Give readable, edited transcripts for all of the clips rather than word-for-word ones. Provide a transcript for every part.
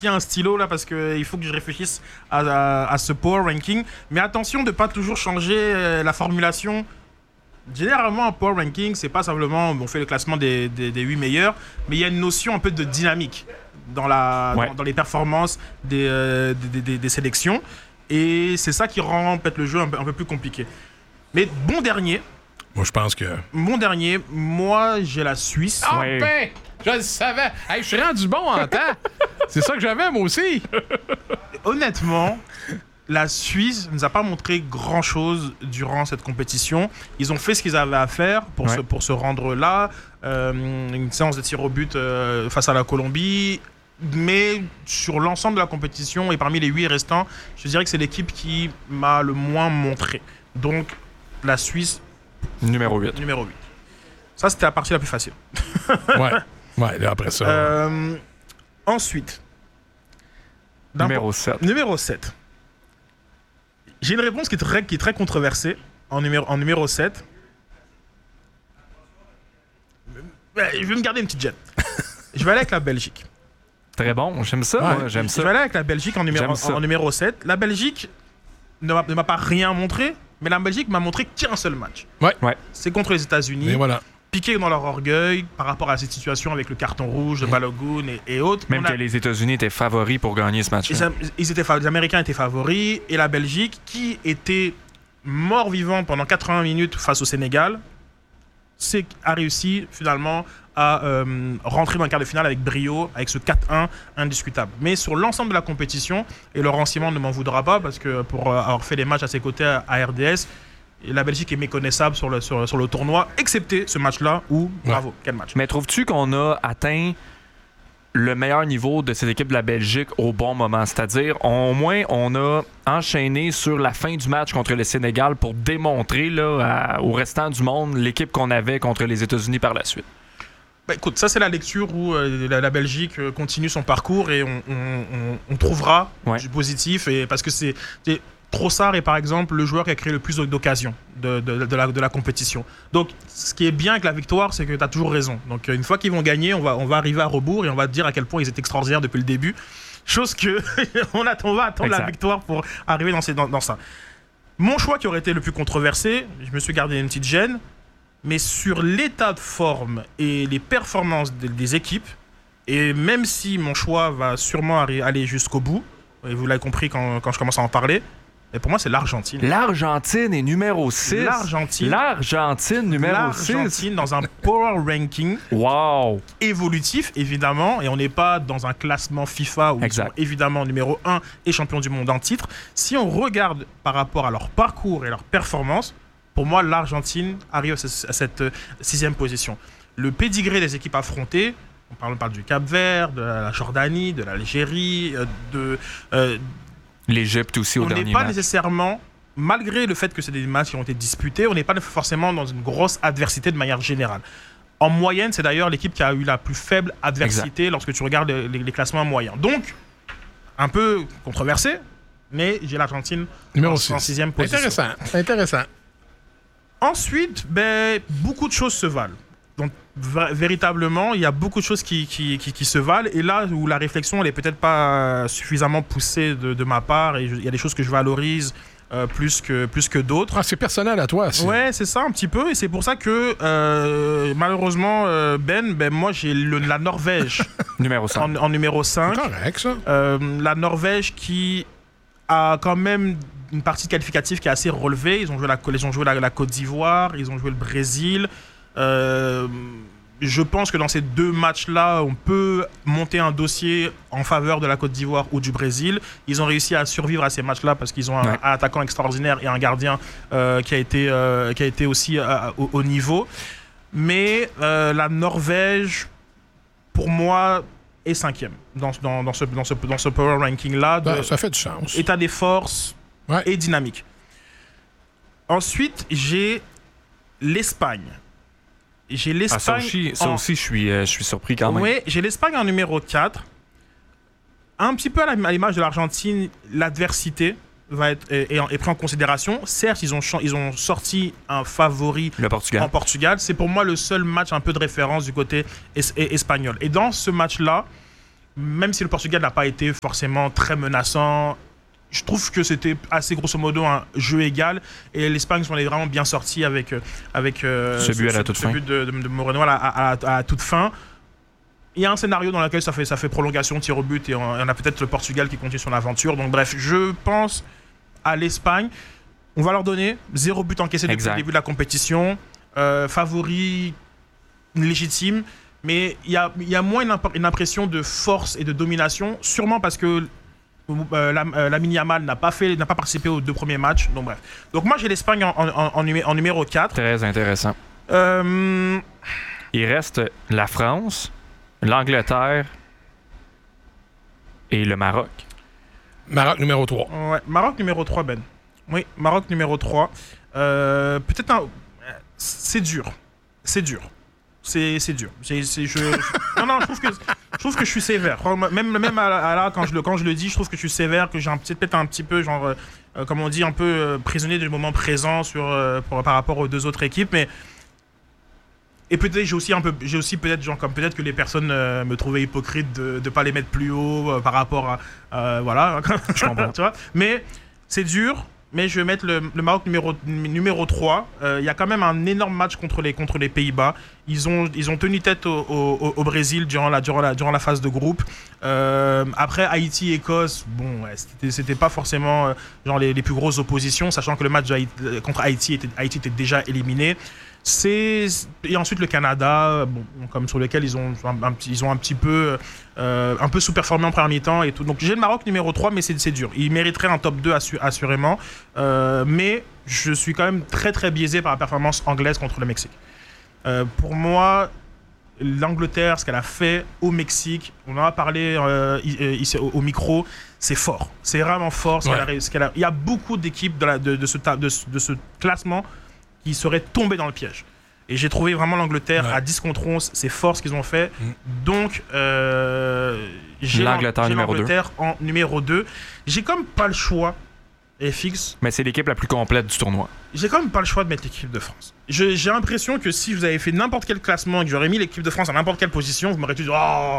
un stylo là parce qu'il faut que je réfléchisse à ce power ranking. Mais attention de ne pas toujours changer la formulation. Généralement, un power ranking, c'est pas simplement on fait le classement des 8 meilleurs, mais il y a une notion un peu de dynamique dans les performances des sélections. Et c'est ça qui rend peut-être le jeu un peu plus compliqué. Mais bon dernier. Moi, je pense que... Mon dernier, moi, j'ai la Suisse. Ah ben! Je le savais! Hey, je suis rendu bon en temps! C'est ça que j'avais, moi aussi! Honnêtement, la Suisse ne nous a pas montré grand-chose durant cette compétition. Ils ont fait ce qu'ils avaient à faire pour se rendre là. Une séance de tir au but face à la Colombie. Mais sur l'ensemble de la compétition et parmi les 8 restants, je dirais que c'est l'équipe qui m'a le moins montré. Donc, la Suisse... Numéro 8. Ça, c'était la partie la plus facile. Ouais, là, après ça... Ensuite... Numéro 7. Numéro 7. J'ai une réponse qui est très controversée en numéro 7. Je vais me garder une petite gêne. Je vais aller avec la Belgique. Très bon, j'aime ça. Moi, j'aime ça. Je vais aller avec la Belgique en numéro 7. La Belgique ne m'a pas rien montré, mais la Belgique m'a montré qu'un seul match. Ouais. C'est contre les États-Unis. Et voilà. Piqués dans leur orgueil par rapport à cette situation avec le carton rouge de Balogun et autres. Même que les États-Unis étaient favoris pour gagner ce match-là. Les Américains étaient favoris et la Belgique, qui était mort-vivant pendant 80 minutes face au Sénégal, a réussi finalement à rentrer dans le quart de finale avec brio, avec ce 4-1 indiscutable. Mais sur l'ensemble de la compétition, et Laurent Simon ne m'en voudra pas parce que pour avoir fait des matchs à ses côtés à RDS, la Belgique est méconnaissable sur le tournoi, excepté ce match-là où, bravo, quel match. Mais trouves-tu qu'on a atteint le meilleur niveau de cette équipe de la Belgique au bon moment? C'est-à-dire, au moins, on a enchaîné sur la fin du match contre le Sénégal pour démontrer au restant du monde l'équipe qu'on avait contre les États-Unis par la suite. Ben, écoute, ça c'est la lecture où la Belgique continue son parcours et on trouvera du positif parce que c'est Trossard est par exemple le joueur qui a créé le plus d'occasions de la compétition. Donc ce qui est bien avec la victoire, c'est que tu as toujours raison. Donc une fois qu'ils vont gagner, on va arriver à rebours et on va te dire à quel point ils étaient extraordinaires depuis le début. Chose que on va attendre la victoire pour arriver dans ça. Mon choix qui aurait été le plus controversé, je me suis gardé une petite gêne, mais sur l'état de forme et les performances des équipes, et même si mon choix va sûrement aller jusqu'au bout, et vous l'avez compris quand je commence à en parler, mais pour moi, c'est l'Argentine. L'Argentine est numéro 6. L'Argentine numéro 6. L'Argentine dans un power ranking évolutif, évidemment. Et on n'est pas dans un classement FIFA où ils sont évidemment numéro 1 et champion du monde en titre. Si on regarde par rapport à leur parcours et leur performance, pour moi, l'Argentine arrive à cette 6e position. Le pédigré des équipes affrontées, on parle du Cap-Vert, de la Jordanie, de l'Algérie, l'Égypte aussi au dernier match. On n'est pas nécessairement, malgré le fait que c'est des matchs qui ont été disputés, on n'est pas forcément dans une grosse adversité de manière générale. En moyenne, c'est d'ailleurs l'équipe qui a eu la plus faible adversité lorsque tu regardes les classements moyens. Donc, un peu controversé, mais j'ai l'Argentine en 6e position. Intéressant. Ensuite, beaucoup de choses se valent. Donc, véritablement, il y a beaucoup de choses qui se valent. Et là où la réflexion, elle est peut-être pas suffisamment poussée de ma part, et il y a des choses que je valorise plus que d'autres. Ah, c'est personnel à toi. Ouais, c'est ça un petit peu. Et c'est pour ça que, malheureusement, moi, j'ai la Norvège numéro 5. En numéro 5. C'est correct, ça. La Norvège qui a quand même une partie qualificative qui est assez relevée. Ils ont joué la Côte d'Ivoire, ils ont joué le Brésil. Je pense que dans ces 2 matchs-là, on peut monter un dossier en faveur de la Côte d'Ivoire ou du Brésil. Ils ont réussi à survivre à ces matchs-là parce qu'ils ont un attaquant extraordinaire et un gardien qui a été aussi au niveau. Mais la Norvège, pour moi, est 5e dans ce power ranking-là. Ça fait du sens. État des forces et dynamique. Ensuite, j'ai l'Espagne. J'ai l'Espagne. Ça aussi, je suis surpris quand même. Oui, j'ai l'Espagne en numéro 4. Un petit peu à l'image de l'Argentine, l'adversité est prise en considération. Certes, ils ont sorti un favori en Portugal. C'est pour moi le seul match un peu de référence du côté espagnol. Et dans ce match-là, même si le Portugal n'a pas été forcément très menaçant, je trouve que c'était assez grosso modo un jeu égal et l'Espagne s'en est vraiment bien sortie avec ce but à la toute fin. But de Moreno à la toute fin. Il y a un scénario dans lequel ça fait prolongation, tir au but et on a peut-être le Portugal qui continue son aventure. Donc bref, je pense à l'Espagne. On va leur donner 0 but encaissé depuis le début de la compétition. Favori légitime, mais il y a moins une impression de force et de domination, sûrement parce que Lamine Yamal n'a pas participé aux 2 premiers matchs. Donc bref. Donc moi j'ai l'Espagne en numéro 4. Très intéressant. Il reste la France, l'Angleterre et le Maroc. Maroc numéro 3. Ouais, Maroc numéro 3, Ben. Oui, Maroc numéro 3. Peut-être c'est dur. C'est dur. C'est dur. Non, je trouve que je suis sévère. Même là, quand je le dis, je trouve que je suis sévère, que j'ai peut-être un petit peu, genre, comme on dit, un peu prisonnier du moment présent par rapport aux 2 autres équipes. Mais et peut-être j'ai aussi peut-être genre comme peut-être que les personnes me trouvaient hypocrite de pas les mettre plus haut par rapport à voilà. Je comprends. Tu vois. Mais c'est dur. Mais je vais mettre le Maroc numéro 3. Il y a quand même un énorme match contre les Pays-Bas. Ils ont tenu tête au Brésil durant la phase de groupe. Après, Haïti-Écosse, bon, ouais, c'était pas forcément genre les plus grosses oppositions, sachant que le match contre Haïti était déjà éliminé. Et ensuite le Canada, bon, comme sur lequel ils ont un petit peu sous-performé en première mi-temps et tout. Donc j'ai le Maroc numéro 3, mais c'est dur. Il mériterait un top 2 assurément. Mais je suis quand même très très biaisé par la performance anglaise contre le Mexique. Pour moi, l'Angleterre, ce qu'elle a fait au Mexique, on en a parlé ici au micro, c'est fort. C'est vraiment fort. Il y a beaucoup d'équipes de ce classement qui seraient tombés dans le piège. Et j'ai trouvé vraiment l'Angleterre à 10 contre 11, c'est fort ce qu'ils ont fait. Donc, j'ai l'Angleterre en numéro 2. J'ai comme pas le choix, FX. Mais c'est l'équipe la plus complète du tournoi. J'ai quand même pas le choix de mettre l'équipe de France. J'ai l'impression que si vous avez fait n'importe quel classement et que j'aurais mis l'équipe de France à n'importe quelle position, vous m'aurez dit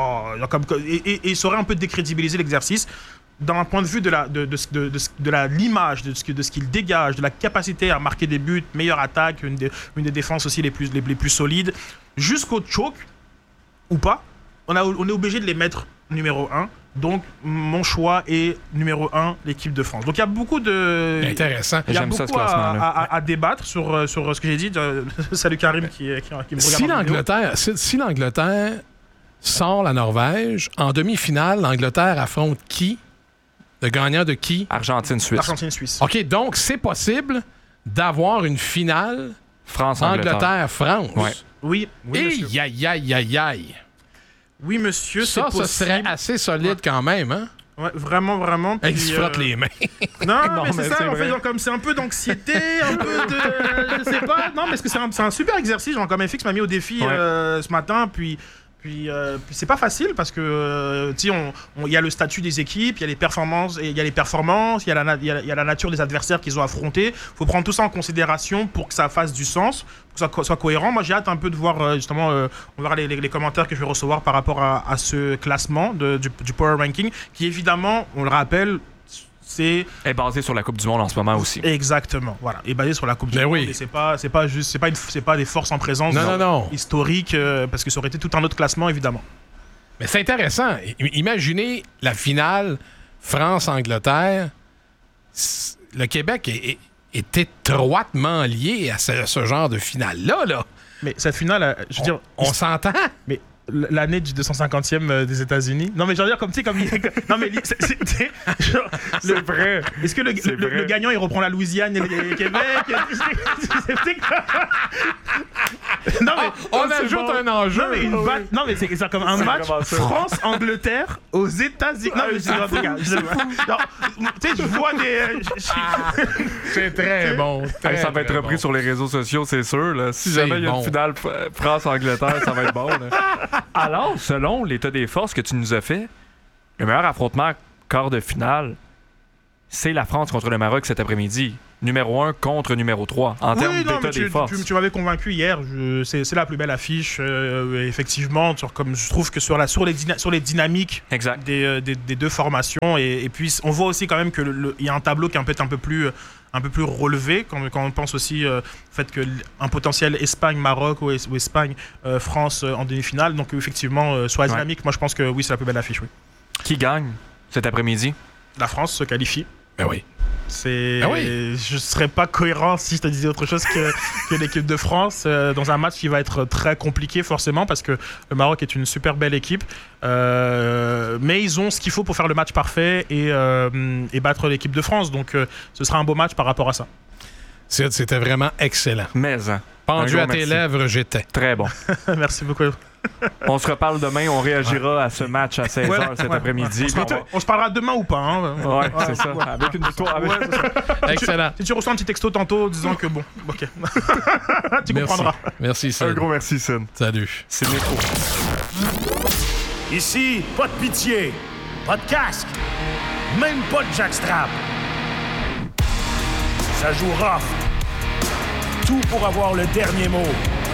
et ça aurait un peu décrédibilisé l'exercice. D'un point de vue de l'image, de ce qu'il dégage, de la capacité à marquer des buts, meilleure attaque, une des défenses aussi les plus solides, jusqu'au choke, ou pas, on est obligé de les mettre numéro 1. Donc, mon choix est numéro 1, l'équipe de France. Donc, il y a beaucoup de... Intéressant. Il y a beaucoup à débattre sur ce que j'ai dit. Salut Karim qui me regarde. Si l'Angleterre sort la Norvège, en demi-finale, l'Angleterre affronte qui? Le gagnant de qui? Argentine-Suisse. Argentine-Suisse. OK, donc c'est possible d'avoir une finale Angleterre-France. Ouais. Oui, monsieur. Aïe. Oui, monsieur, c'est possible. Ça serait assez solide quand même, hein? Ouais, vraiment. Il se frotte les mains. Non, mais c'est ça, en fait, genre, comme c'est un peu d'anxiété, un peu de... Je sais pas. Non, mais parce que c'est un super exercice, genre, comme FX m'a mis au défi ce matin, puis c'est pas facile parce que il y a le statut des équipes, il y a les performances, il y a la nature des adversaires qu'ils ont affrontés. Faut prendre tout ça en considération pour que ça fasse du sens, pour que ça soit cohérent. Moi, j'ai hâte un peu de voir justement, on va voir les commentaires que je vais recevoir par rapport à ce classement du Power Ranking, qui évidemment, on le rappelle, est basé sur la Coupe du Monde en ce moment aussi. Exactement, voilà, est basé sur la Coupe du Monde. Et c'est pas des forces en présence historiques, parce que ça aurait été tout un autre classement évidemment. Mais c'est intéressant. Imaginez la finale France-Angleterre. Le Québec est étroitement lié à ce genre de finale-là. Là. Mais cette finale, je veux dire... On s'entend? Mais l'année du 250e des États-Unis. Non, mais je veux dire, non, mais c'est vrai. Est-ce que le gagnant, il reprend la Louisiane et le Québec? Non, mais on ajoute un enjeu. Non, mais c'est ça comme un match France-Angleterre aux États-Unis. Non, mais je vois des. C'est très bon. Ça va être repris sur les réseaux sociaux, c'est sûr. Là. Si jamais il y a une finale France-Angleterre, ça va être bon. Là. Alors, selon l'état des forces que tu nous as fait, le meilleur affrontement quart de finale, c'est la France contre le Maroc cet après-midi. Numéro 1 contre numéro 3 en termes d'état des forces. Tu m'avais convaincu hier. C'est la plus belle affiche. Effectivement, comme je trouve que sur les dynamiques des deux formations. Et puis, on voit aussi quand même qu'il y a un tableau qui est peut-être un peu plus relevé quand on pense aussi au fait qu'un potentiel Espagne-Maroc ou Espagne-France en demi-finale. Donc, effectivement, sur la dynamique, moi, je pense que oui, c'est la plus belle affiche. Oui. Qui gagne cet après-midi? La France se qualifie. Ben oui. Je serais pas cohérent si je te disais autre chose que l'équipe de France dans un match qui va être très compliqué forcément parce que le Maroc est une super belle équipe mais ils ont ce qu'il faut pour faire le match parfait et battre l'équipe de France, donc ce sera un beau match par rapport à ça. C'était vraiment excellent. Pendu à tes lèvres, j'étais. Très bon. Merci beaucoup. On se reparle demain, on réagira à ce match à 16h cet après-midi. On se parlera demain ou pas. Hein? Ouais, c'est ça. Avec une victoire. Excellent. Si tu reçois un petit texto tantôt disant que bon, ok. Tu comprendras. Merci, Sen. Un gros merci, Sen. Salut. C'est métro. Ici, pas de pitié, pas de casque, même pas de jackstrap. Ça joue rough. Tout pour avoir le dernier mot.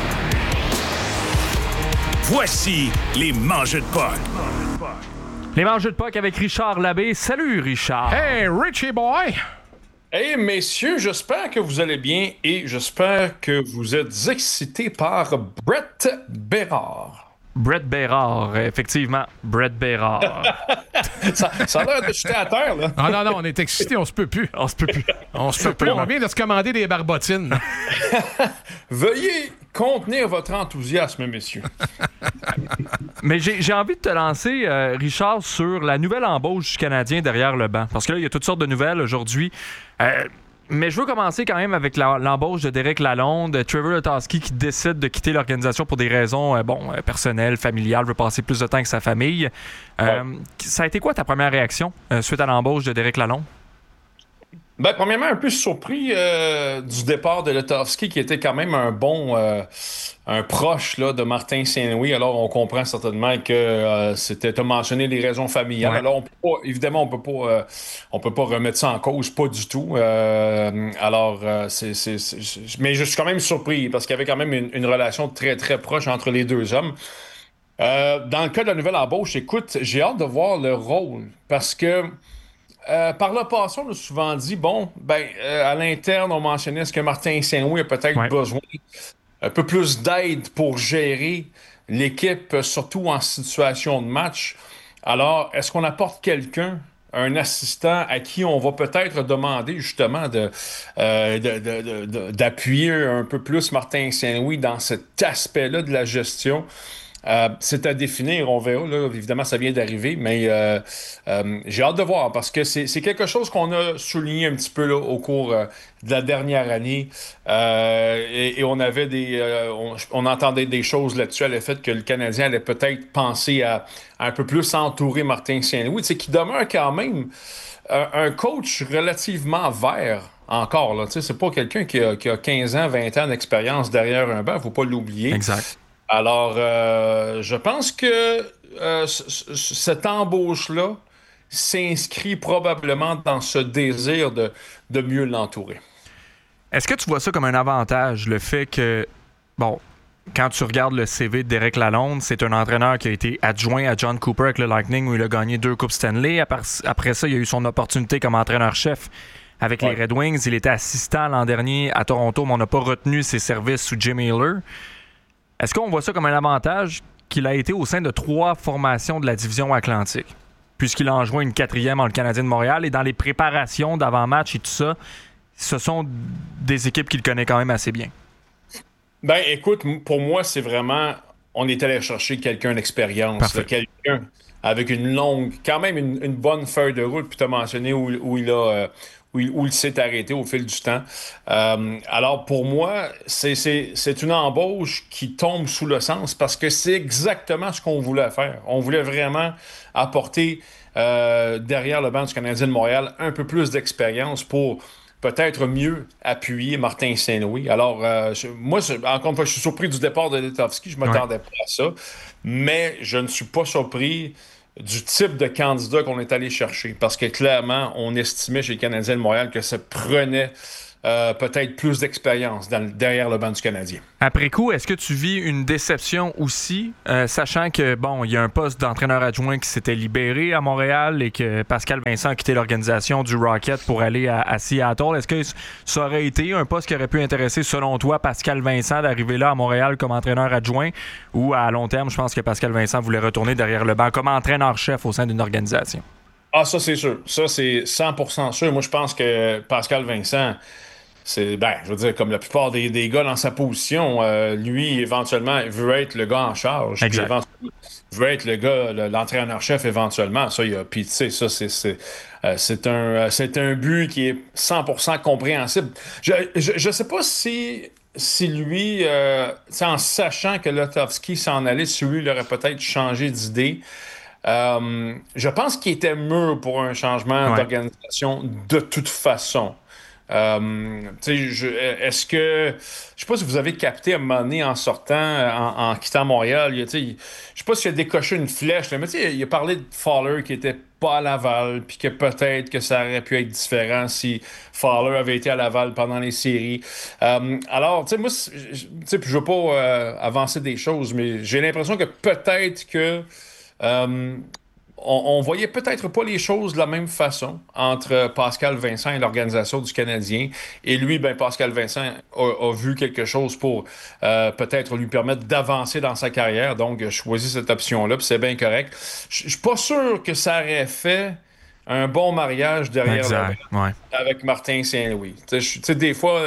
Voici les Mangeux de Puck. Les Mangeux de Puck avec Richard Labbé. Salut, Richard. Hey, Richie boy. Hey, messieurs, j'espère que vous allez bien et j'espère que vous êtes excités par Brett Bérard. Brett Bérard, effectivement. Brett Bérard. ça a l'air de jeter à terre, là. Ah non, on est excités, on se peut plus. On se peut plus. On vient de se commander des barbotines. Veuillez contenir votre enthousiasme, messieurs. Mais j'ai envie de te lancer, Richard, sur la nouvelle embauche du Canadien derrière le banc. Parce que là, il y a toutes sortes de nouvelles aujourd'hui. Mais je veux commencer quand même avec l'embauche de Derek Lalonde, Trevor Letowski qui décide de quitter l'organisation pour des raisons personnelles, familiales, veut passer plus de temps avec sa famille. Ça a été quoi ta première réaction suite à l'embauche de Derek Lalonde? Ben, premièrement, un peu surpris du départ de Letowski, qui était quand même un proche là, de Martin Saint-Louis. Alors, on comprend certainement que t'as mentionné des raisons familiales. Ouais. Alors, évidemment, on peut pas remettre ça en cause, pas du tout. Mais je suis quand même surpris, parce qu'il y avait quand même une relation très, très proche entre les deux hommes. Dans le cas de la nouvelle embauche, écoute, j'ai hâte de voir le rôle, parce que par le passé, on a souvent dit, à l'interne, on mentionnait ce que Martin Saint-Louis a peut-être besoin un peu plus d'aide pour gérer l'équipe, surtout en situation de match. Alors, est-ce qu'on apporte quelqu'un, un assistant à qui on va peut-être demander justement d'appuyer un peu plus Martin Saint-Louis dans cet aspect-là de la gestion? C'est à définir, on verra. Là, évidemment, ça vient d'arriver, mais j'ai hâte de voir, parce que c'est quelque chose qu'on a souligné un petit peu là, au cours de la dernière année. Et on avait on entendait des choses là-dessus, à le fait que le Canadien allait peut-être penser à un peu plus entourer Martin Saint-Louis, qui demeure quand même un coach relativement vert. Encore, là, c'est pas quelqu'un qui a 15 ans, 20 ans d'expérience derrière un banc, faut pas l'oublier. Exact. Alors, je pense que cette embauche-là s'inscrit probablement dans ce désir de mieux l'entourer. Est-ce que tu vois ça comme un avantage, le fait que, quand tu regardes le CV de Derek Lalonde, c'est un entraîneur qui a été adjoint à John Cooper avec le Lightning où il a gagné 2 Coupes Stanley. Après ça, il a eu son opportunité comme entraîneur-chef avec les Red Wings. Il était assistant l'an dernier à Toronto, mais on n'a pas retenu ses services sous Jim Miller. Est-ce qu'on voit ça comme un avantage qu'il a été au sein de 3 formations de la division Atlantique, puisqu'il a enjoint une 4e en le Canadien de Montréal, et dans les préparations d'avant-match et tout ça, ce sont des équipes qu'il connaît quand même assez bien? Ben, écoute, pour moi, c'est vraiment... On est allé chercher quelqu'un d'expérience, là, quelqu'un avec quand même une bonne feuille de route, puis tu as mentionné où il s'est arrêté au fil du temps. Alors, pour moi, c'est une embauche qui tombe sous le sens, parce que c'est exactement ce qu'on voulait faire. On voulait vraiment apporter derrière le banc du Canadien de Montréal un peu plus d'expérience pour peut-être mieux appuyer Martin Saint-Louis. Alors, moi, encore une fois, je suis surpris du départ de Letowski. Je ne m'attendais pas à ça. Mais je ne suis pas surpris du type de candidat qu'on est allé chercher. Parce que clairement, on estimait chez le Canadien de Montréal que ça prenait peut-être plus d'expérience derrière le banc du Canadien. Après coup, est-ce que tu vis une déception aussi, sachant que, bon, il y a un poste d'entraîneur adjoint qui s'était libéré à Montréal et que Pascal Vincent a quitté l'organisation du Rocket pour aller à Seattle. Est-ce que ça aurait été un poste qui aurait pu intéresser, selon toi, Pascal Vincent d'arriver là à Montréal comme entraîneur adjoint, ou à long terme, je pense que Pascal Vincent voulait retourner derrière le banc comme entraîneur-chef au sein d'une organisation? Ah, ça, c'est sûr. Ça, c'est 100% sûr. Moi, je pense que Pascal Vincent... je veux dire, comme la plupart des gars dans sa position, lui, éventuellement, veut être le gars en charge. Exact. Puis, veut être le gars, l'entraîneur-chef, éventuellement. Ça, puis tu sais, ça, c'est un but qui est 100% compréhensible. Je sais pas si lui, en sachant que Lotovski s'en allait, si lui, il aurait peut-être changé d'idée. Je pense qu'il était mûr pour un changement d'organisation de toute façon. Est-ce que... Je sais pas si vous avez capté à un moment donné en sortant, en quittant Montréal, je sais pas s'il a décoché une flèche, là, mais il a parlé de Fowler qui était pas à Laval, puis que peut-être que ça aurait pu être différent si Fowler avait été à Laval pendant les séries. Alors, moi, puis je veux pas avancer des choses, mais j'ai l'impression que peut-être que... on voyait peut-être pas les choses de la même façon entre Pascal Vincent et l'organisation du Canadien. Et lui, Pascal Vincent a vu quelque chose pour peut-être lui permettre d'avancer dans sa carrière. Donc, a choisi cette option-là, puis c'est bien correct. Je suis pas sûr que ça aurait fait un bon mariage derrière avec Martin Saint-Louis. Des fois...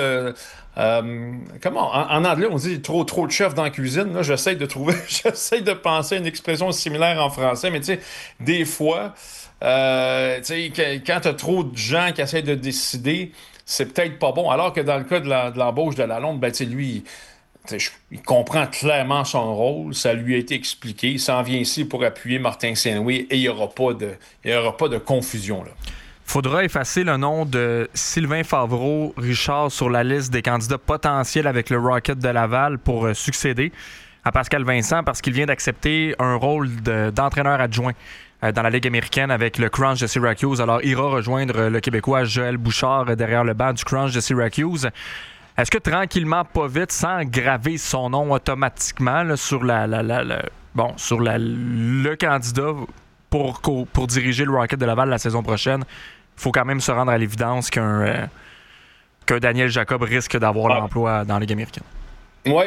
en anglais, on dit trop de chefs dans la cuisine. Là, j'essaie de penser à une expression similaire en français, mais des fois, quand t'as trop de gens qui essaient de décider, c'est peut-être pas bon. Alors que dans le cas de l'embauche de Lalonde, lui, il comprend clairement son rôle, ça lui a été expliqué, il s'en vient ici pour appuyer Martin Saint-Louis et il n'y aura pas de confusion, là. Faudra effacer le nom de Sylvain Favreau-Richard sur la liste des candidats potentiels avec le Rocket de Laval pour succéder à Pascal Vincent parce qu'il vient d'accepter un rôle d'entraîneur adjoint dans la Ligue américaine avec le Crunch de Syracuse. Alors, il ira rejoindre le Québécois Joël Bouchard derrière le banc du Crunch de Syracuse. Est-ce que tranquillement, pas vite, sans graver son nom automatiquement là, sur le candidat pour diriger le Rocket de Laval la saison prochaine, il faut quand même se rendre à l'évidence qu'un Daniel Jacob risque d'avoir l'emploi dans la Ligue américaine? Oui.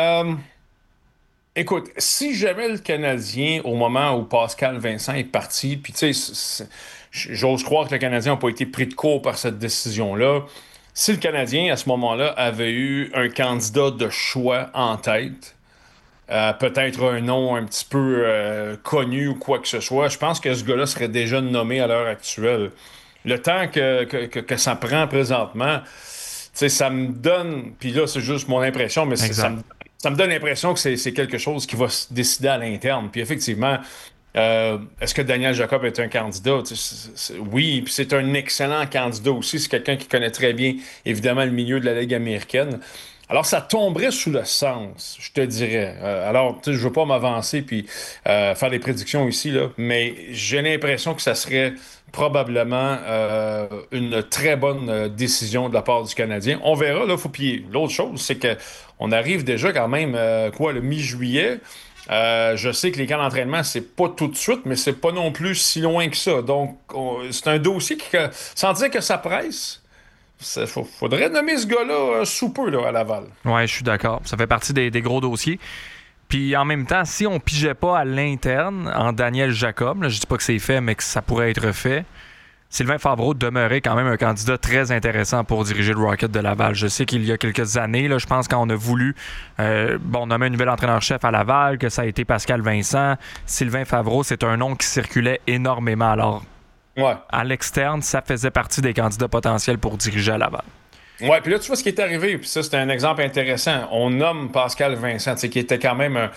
Écoute, si jamais le Canadien, au moment où Pascal Vincent est parti, puis tu sais, j'ose croire que le Canadien n'a pas été pris de court par cette décision-là, si le Canadien, à ce moment-là, avait eu un candidat de choix en tête, peut-être un nom un petit peu connu ou quoi que ce soit, je pense que ce gars-là serait déjà nommé à l'heure actuelle. Le temps que ça prend présentement, ça me donne, puis là, c'est juste mon impression, mais ça me donne l'impression que c'est quelque chose qui va se décider à l'interne. Puis effectivement, est-ce que Daniel Jacob est un candidat? Oui, puis c'est un excellent candidat aussi. C'est quelqu'un qui connaît très bien, évidemment, le milieu de la Ligue américaine. Alors, ça tomberait sous le sens, je te dirais. Alors, je ne veux pas m'avancer puis faire des prédictions ici, là, mais j'ai l'impression que ça serait probablement une très bonne décision de la part du Canadien. On verra, là, puis l'autre chose, c'est qu'on arrive déjà quand même, le mi-juillet. Je sais que les camps d'entraînement, c'est pas tout de suite, mais c'est pas non plus si loin que ça. Donc, c'est un dossier qui, sans dire que ça presse, faudrait nommer ce gars-là sous peu là, à Laval. Oui, je suis d'accord. Ça fait partie des gros dossiers. Puis en même temps, si on pigeait pas à l'interne en Daniel Jacob, là, je dis pas que c'est fait, mais que ça pourrait être fait, Sylvain Favreau demeurait quand même un candidat très intéressant pour diriger le Rocket de Laval. Je sais qu'il y a quelques années, là, je pense quand on a voulu nommer un nouvel entraîneur-chef à Laval, que ça a été Pascal Vincent. Sylvain Favreau, c'est un nom qui circulait énormément. Alors, à l'externe, ça faisait partie des candidats potentiels pour diriger à Laval. Oui, puis là, tu vois ce qui est arrivé, puis ça, c'est un exemple intéressant. On nomme Pascal Vincent, qui était quand même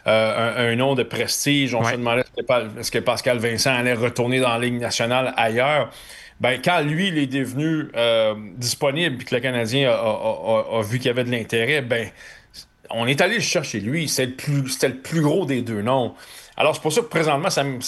un nom de prestige. On se demandait est-ce que Pascal Vincent allait retourner dans la Ligue nationale ailleurs. Quand lui, il est devenu disponible, puis que le Canadien a vu qu'il y avait de l'intérêt, on est allé le chercher lui. C'était le plus gros des deux noms. Alors, c'est pour ça que présentement,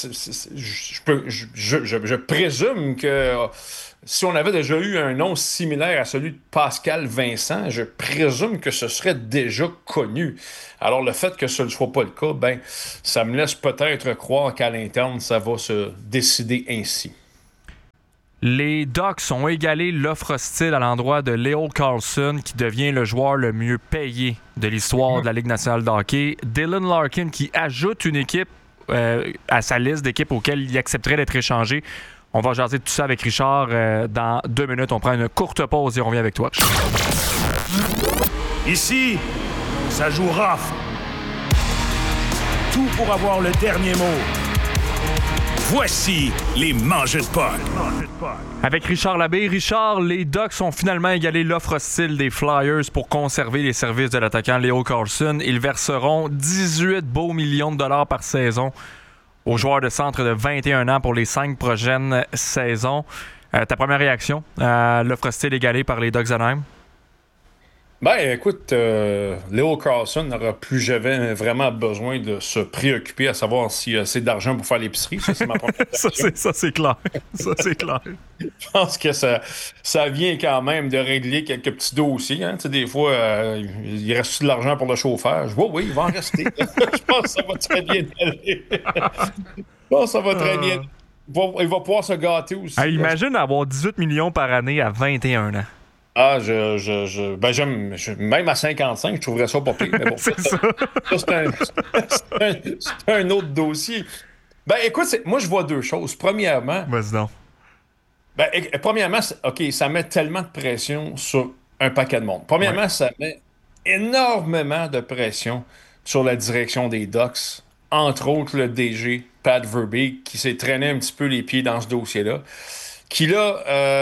je présume que si on avait déjà eu un nom similaire à celui de Pascal Vincent, je présume que ce serait déjà connu. Alors, le fait que ce ne soit pas le cas, ben, ça me laisse peut-être croire qu'à l'interne, ça va se décider ainsi. Les Ducks ont égalé l'offre hostile à l'endroit de Leo Carlsson, qui devient le joueur le mieux payé de l'histoire de la Ligue nationale de hockey. Dylan Larkin, qui ajoute une équipe à sa liste d'équipes auxquelles il accepterait d'être échangé. On va jaser tout ça avec Richard dans 2 minutes. On prend une courte pause et on revient avec toi. Ici, ça joue rough. Tout pour avoir le dernier mot. Voici les Mangeux de Puck. Avec Richard Labbé. Richard, les Ducks ont finalement égalé l'offre hostile des Flyers pour conserver les services de l'attaquant Leo Carlsson. Ils verseront 18 beaux millions de dollars par saison aux joueurs de centre de 21 ans pour les 5 prochaines saisons. Ta première réaction à l'offre hostile égalée par les Ducks d'Anaheim? Ben, écoute, Leo Carlsson n'aura plus jamais vraiment besoin de se préoccuper à savoir s'il a assez d'argent pour faire l'épicerie. Ça, c'est ma première question. ça, c'est clair. Ça, c'est clair. Je pense que ça vient quand même de régler quelques petits dossiers. Hein. Tu sais, des fois, il reste de l'argent pour le chauffage. Oui, il va en rester. Je pense que ça va très bien aller. Je pense que ça va très bien. Il va pouvoir se gâter aussi. Hey, imagine avoir 18 millions par année à 21 ans. Ah, j'aime, même à 55, je trouverais ça pas pire. Mais bon, c'est ça. C'est un autre dossier. Ben, écoute, moi, je vois 2 choses. Premièrement, vas-y donc. Ben, premièrement, OK, ça met tellement de pression sur un paquet de monde. Premièrement, ça met énormément de pression sur la direction des Ducks, entre autres le DG, Pat Verbeek, qui s'est traîné un petit peu les pieds dans ce dossier-là. Qui là,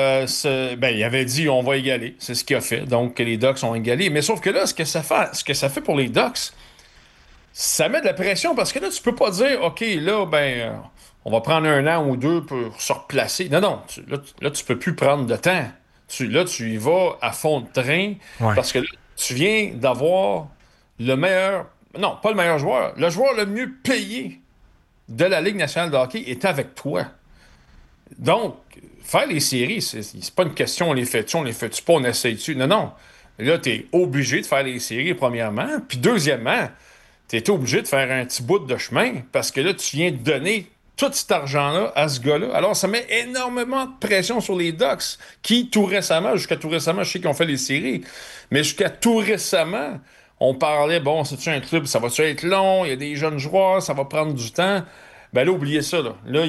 il avait dit on va égaler. C'est ce qu'il a fait. Donc, les Ducks ont égalé. Mais sauf que là, ce que ça fait pour les Ducks, ça met de la pression parce que là, tu peux pas dire OK, là, on va prendre 1 an ou 2 pour se replacer. Non. Là, tu peux plus prendre de temps. Tu y vas à fond de train parce que là, tu viens d'avoir le meilleur. Non, pas le meilleur joueur. Le joueur le mieux payé de la Ligue nationale de hockey est avec toi. Donc, faire les séries, c'est pas une question, on les fait-tu pas, on essaye-tu. Non. Là, t'es obligé de faire les séries, premièrement. Puis, deuxièmement, t'es obligé de faire un petit bout de chemin parce que là, tu viens de donner tout cet argent-là à ce gars-là. Alors, ça met énormément de pression sur les Ducks qui, jusqu'à tout récemment, je sais qu'ils ont fait les séries, mais jusqu'à tout récemment, on parlait, c'est-tu un club, ça va-tu être long, il y a des jeunes joueurs, ça va prendre du temps. Ben là, oubliez ça. Là,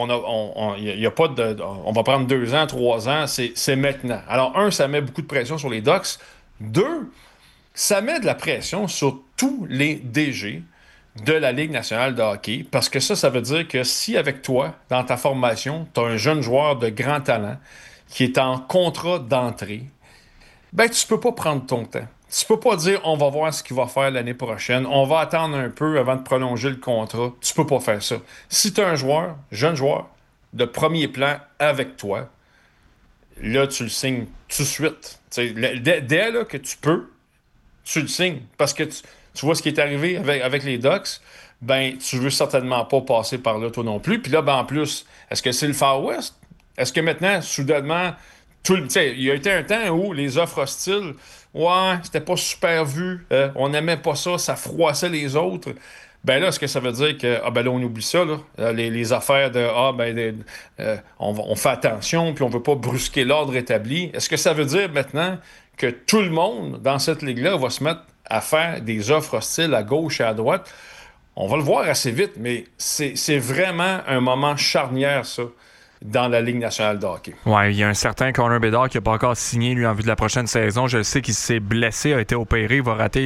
y a pas de. On va prendre 2 ans, 3 ans, c'est maintenant. Alors, 1, ça met beaucoup de pression sur les Ducks. 2, ça met de la pression sur tous les DG de la Ligue nationale de hockey. Parce que ça veut dire que si avec toi, dans ta formation, tu as un jeune joueur de grand talent qui est en contrat d'entrée, ben tu peux pas prendre ton temps. Tu peux pas dire on va voir ce qu'il va faire l'année prochaine, on va attendre un peu avant de prolonger le contrat. Tu peux pas faire ça. Si tu as un jeune joueur, de premier plan avec toi, là, tu le signes tout de suite. Dès là que tu peux, tu le signes. Parce que tu vois ce qui est arrivé avec les Ducks, ben tu veux certainement pas passer par là toi non plus. Puis là, en plus, est-ce que c'est le Far West? Est-ce que maintenant, soudainement, il y a été un temps où les offres hostiles, c'était pas super vu, on n'aimait pas ça, ça froissait les autres. Ben là, est-ce que ça veut dire que là, on oublie ça, là? Les affaires de on fait attention, puis on veut pas brusquer l'ordre établi. Est-ce que ça veut dire maintenant que tout le monde dans cette ligue-là va se mettre à faire des offres hostiles à gauche et à droite? On va le voir assez vite, mais c'est vraiment un moment charnière, ça, dans la Ligue nationale de hockey. Ouais, il y a un certain Connor Bedard qui n'a pas encore signé, lui, en vue de la prochaine saison. Je sais qu'il s'est blessé, a été opéré, il va rater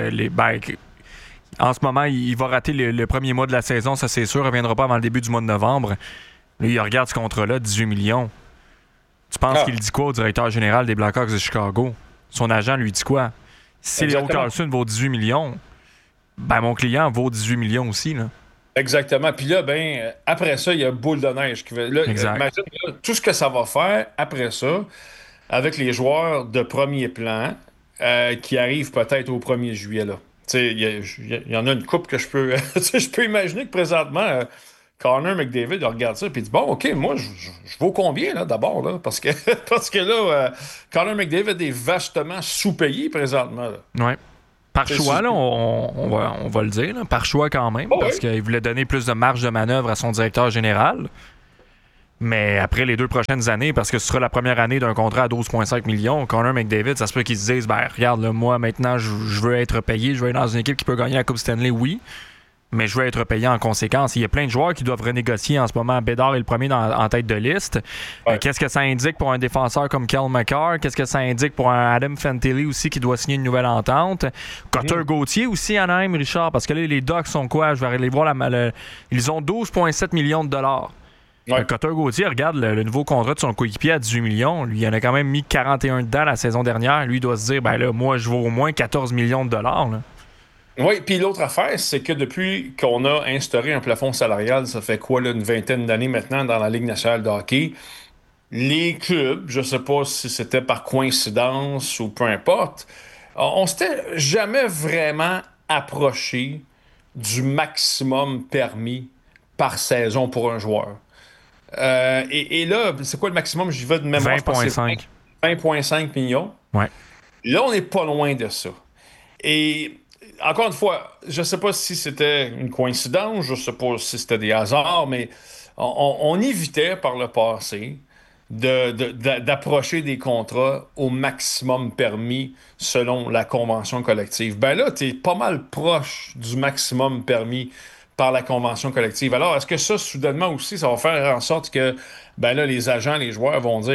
en ce moment, il va rater le premier mois de la saison, ça c'est sûr. Il ne reviendra pas avant le début du mois de novembre. Lui, il regarde ce contrat-là, 18 millions. Tu penses qu'il dit quoi au directeur général des Blackhawks de Chicago? Son agent lui dit quoi? Si Leo Carlsson vaut 18 millions, mon client vaut 18 millions aussi, là. Exactement. Puis là, après ça, il y a boule de neige qui va. Là, imagine tout ce que ça va faire après ça, avec les joueurs de premier plan qui arrivent peut-être au 1er juillet, là. il y en a une couple que je peux je peux imaginer que présentement, Connor McDavid regarde ça et dit, bon, OK, moi, je vaux combien, là, d'abord, là? Parce que, parce que là, Connor McDavid est vastement sous-payé présentement. Oui. Par choix, là, on va le dire, là, par choix quand même, parce qu'il voulait donner plus de marge de manœuvre à son directeur général. Mais après les 2 prochaines années, parce que ce sera la première année d'un contrat à 12,5 millions, Connor McDavid, ça se peut qu'ils se disent, regarde, là, moi, maintenant, je veux être payé, je veux être dans une équipe qui peut gagner la Coupe Stanley, oui. Mais je veux être payé en conséquence. Il y a plein de joueurs qui doivent renégocier en ce moment. Bédard est le premier en tête de liste. Ouais. Qu'est-ce que ça indique pour un défenseur comme Cale Makar? Qu'est-ce que ça indique pour un Adam Fantilli aussi qui doit signer une nouvelle entente? Cutter Gauthier aussi, Anaheim, Richard, parce que là, les Ducks sont quoi? Je vais aller voir ils ont 12,7 millions de dollars. Ouais. Cutter Gauthier, regarde le nouveau contrat de son coéquipier à 18 millions. Lui, il en a quand même mis 41 dedans la saison dernière. Lui, il doit se dire, là, moi, je vaux au moins 14 millions de dollars. Là. Oui, puis l'autre affaire, c'est que depuis qu'on a instauré un plafond salarial, ça fait quoi, là, une vingtaine d'années maintenant dans la Ligue nationale de hockey, les clubs, je sais pas si c'était par coïncidence ou peu importe, on s'était jamais vraiment approché du maximum permis par saison pour un joueur. Et là, c'est quoi le maximum? J'y vais de mémoire. 20,5. 20,5 millions. Ouais. Là, on n'est pas loin de ça. Et encore une fois, je ne sais pas si c'était une coïncidence, je ne sais pas si c'était des hasards, mais on évitait par le passé d'approcher des contrats au maximum permis selon la convention collective. Ben là, tu es pas mal proche du maximum permis par la convention collective. Alors, est-ce que ça, soudainement aussi, ça va faire en sorte que là, les agents, les joueurs vont dire,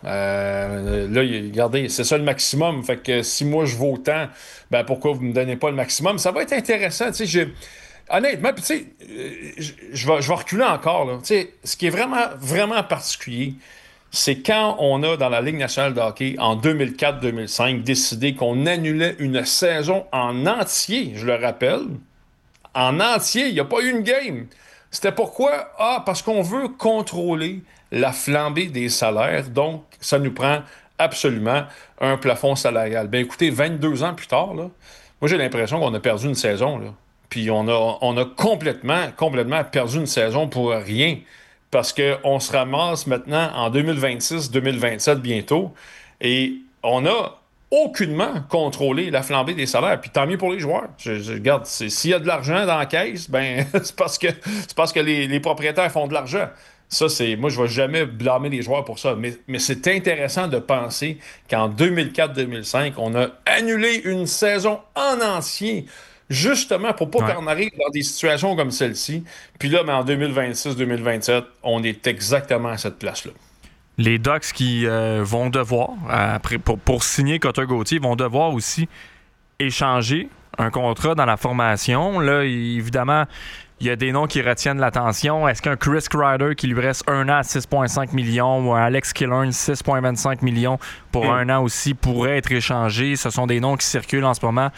regardez, c'est ça le maximum. Fait que si moi, je vaux autant, pourquoi vous me donnez pas le maximum? Ça va être intéressant. Honnêtement, puis tu sais, je vais reculer encore. Là. Ce qui est vraiment, vraiment particulier, c'est quand on a, dans la Ligue nationale de hockey, en 2004-2005, décidé qu'on annulait une saison en entier, je le rappelle. En entier, il n'y a pas eu une game. C'était pourquoi? Parce qu'on veut contrôler la flambée des salaires. Donc, ça nous prend absolument un plafond salarial. Bien, écoutez, 22 ans plus tard, là, moi, j'ai l'impression qu'on a perdu une saison. Là. Puis, on a complètement perdu une saison pour rien. Parce qu'on se ramasse maintenant en 2026-2027 bientôt. Et on a aucunement contrôler la flambée des salaires. Puis tant mieux pour les joueurs. Je regarde, s'il y a de l'argent dans la caisse, c'est parce que les propriétaires font de l'argent. Ça, moi, je ne vais jamais blâmer les joueurs pour ça. Mais c'est intéressant de penser qu'en 2004-2005, on a annulé une saison en entier, justement pour pas qu'on arrive dans des situations comme celle-ci. Puis là, en 2026-2027, on est exactement à cette place-là. Les Ducks qui vont devoir, pour signer Cutter Gauthier, vont devoir aussi échanger un contrat dans la formation. Là, évidemment, il y a des noms qui retiennent l'attention. Est-ce qu'un Chris Kreider qui lui reste 1 an à 6,5 millions ou un Alex Killorn 6,25 millions pour 1 an aussi pourrait être échangé? Ce sont des noms qui circulent en ce moment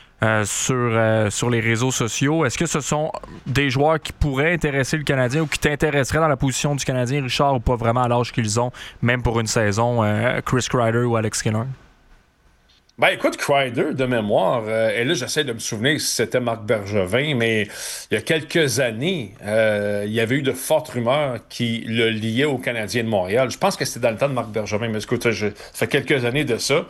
sur les réseaux sociaux. Est-ce que ce sont des joueurs qui pourraient intéresser le Canadien ou qui t'intéresseraient dans la position du Canadien, Richard, ou pas vraiment à l'âge qu'ils ont, même pour une saison, Chris Kreider ou Alex Killorn? Écoute, Kreider, de mémoire, et là, j'essaie de me souvenir si c'était Marc Bergevin, mais il y a quelques années, il y avait eu de fortes rumeurs qui le liaient au Canadien de Montréal. Je pense que c'était dans le temps de Marc Bergevin, mais écoute, ça fait quelques années de ça.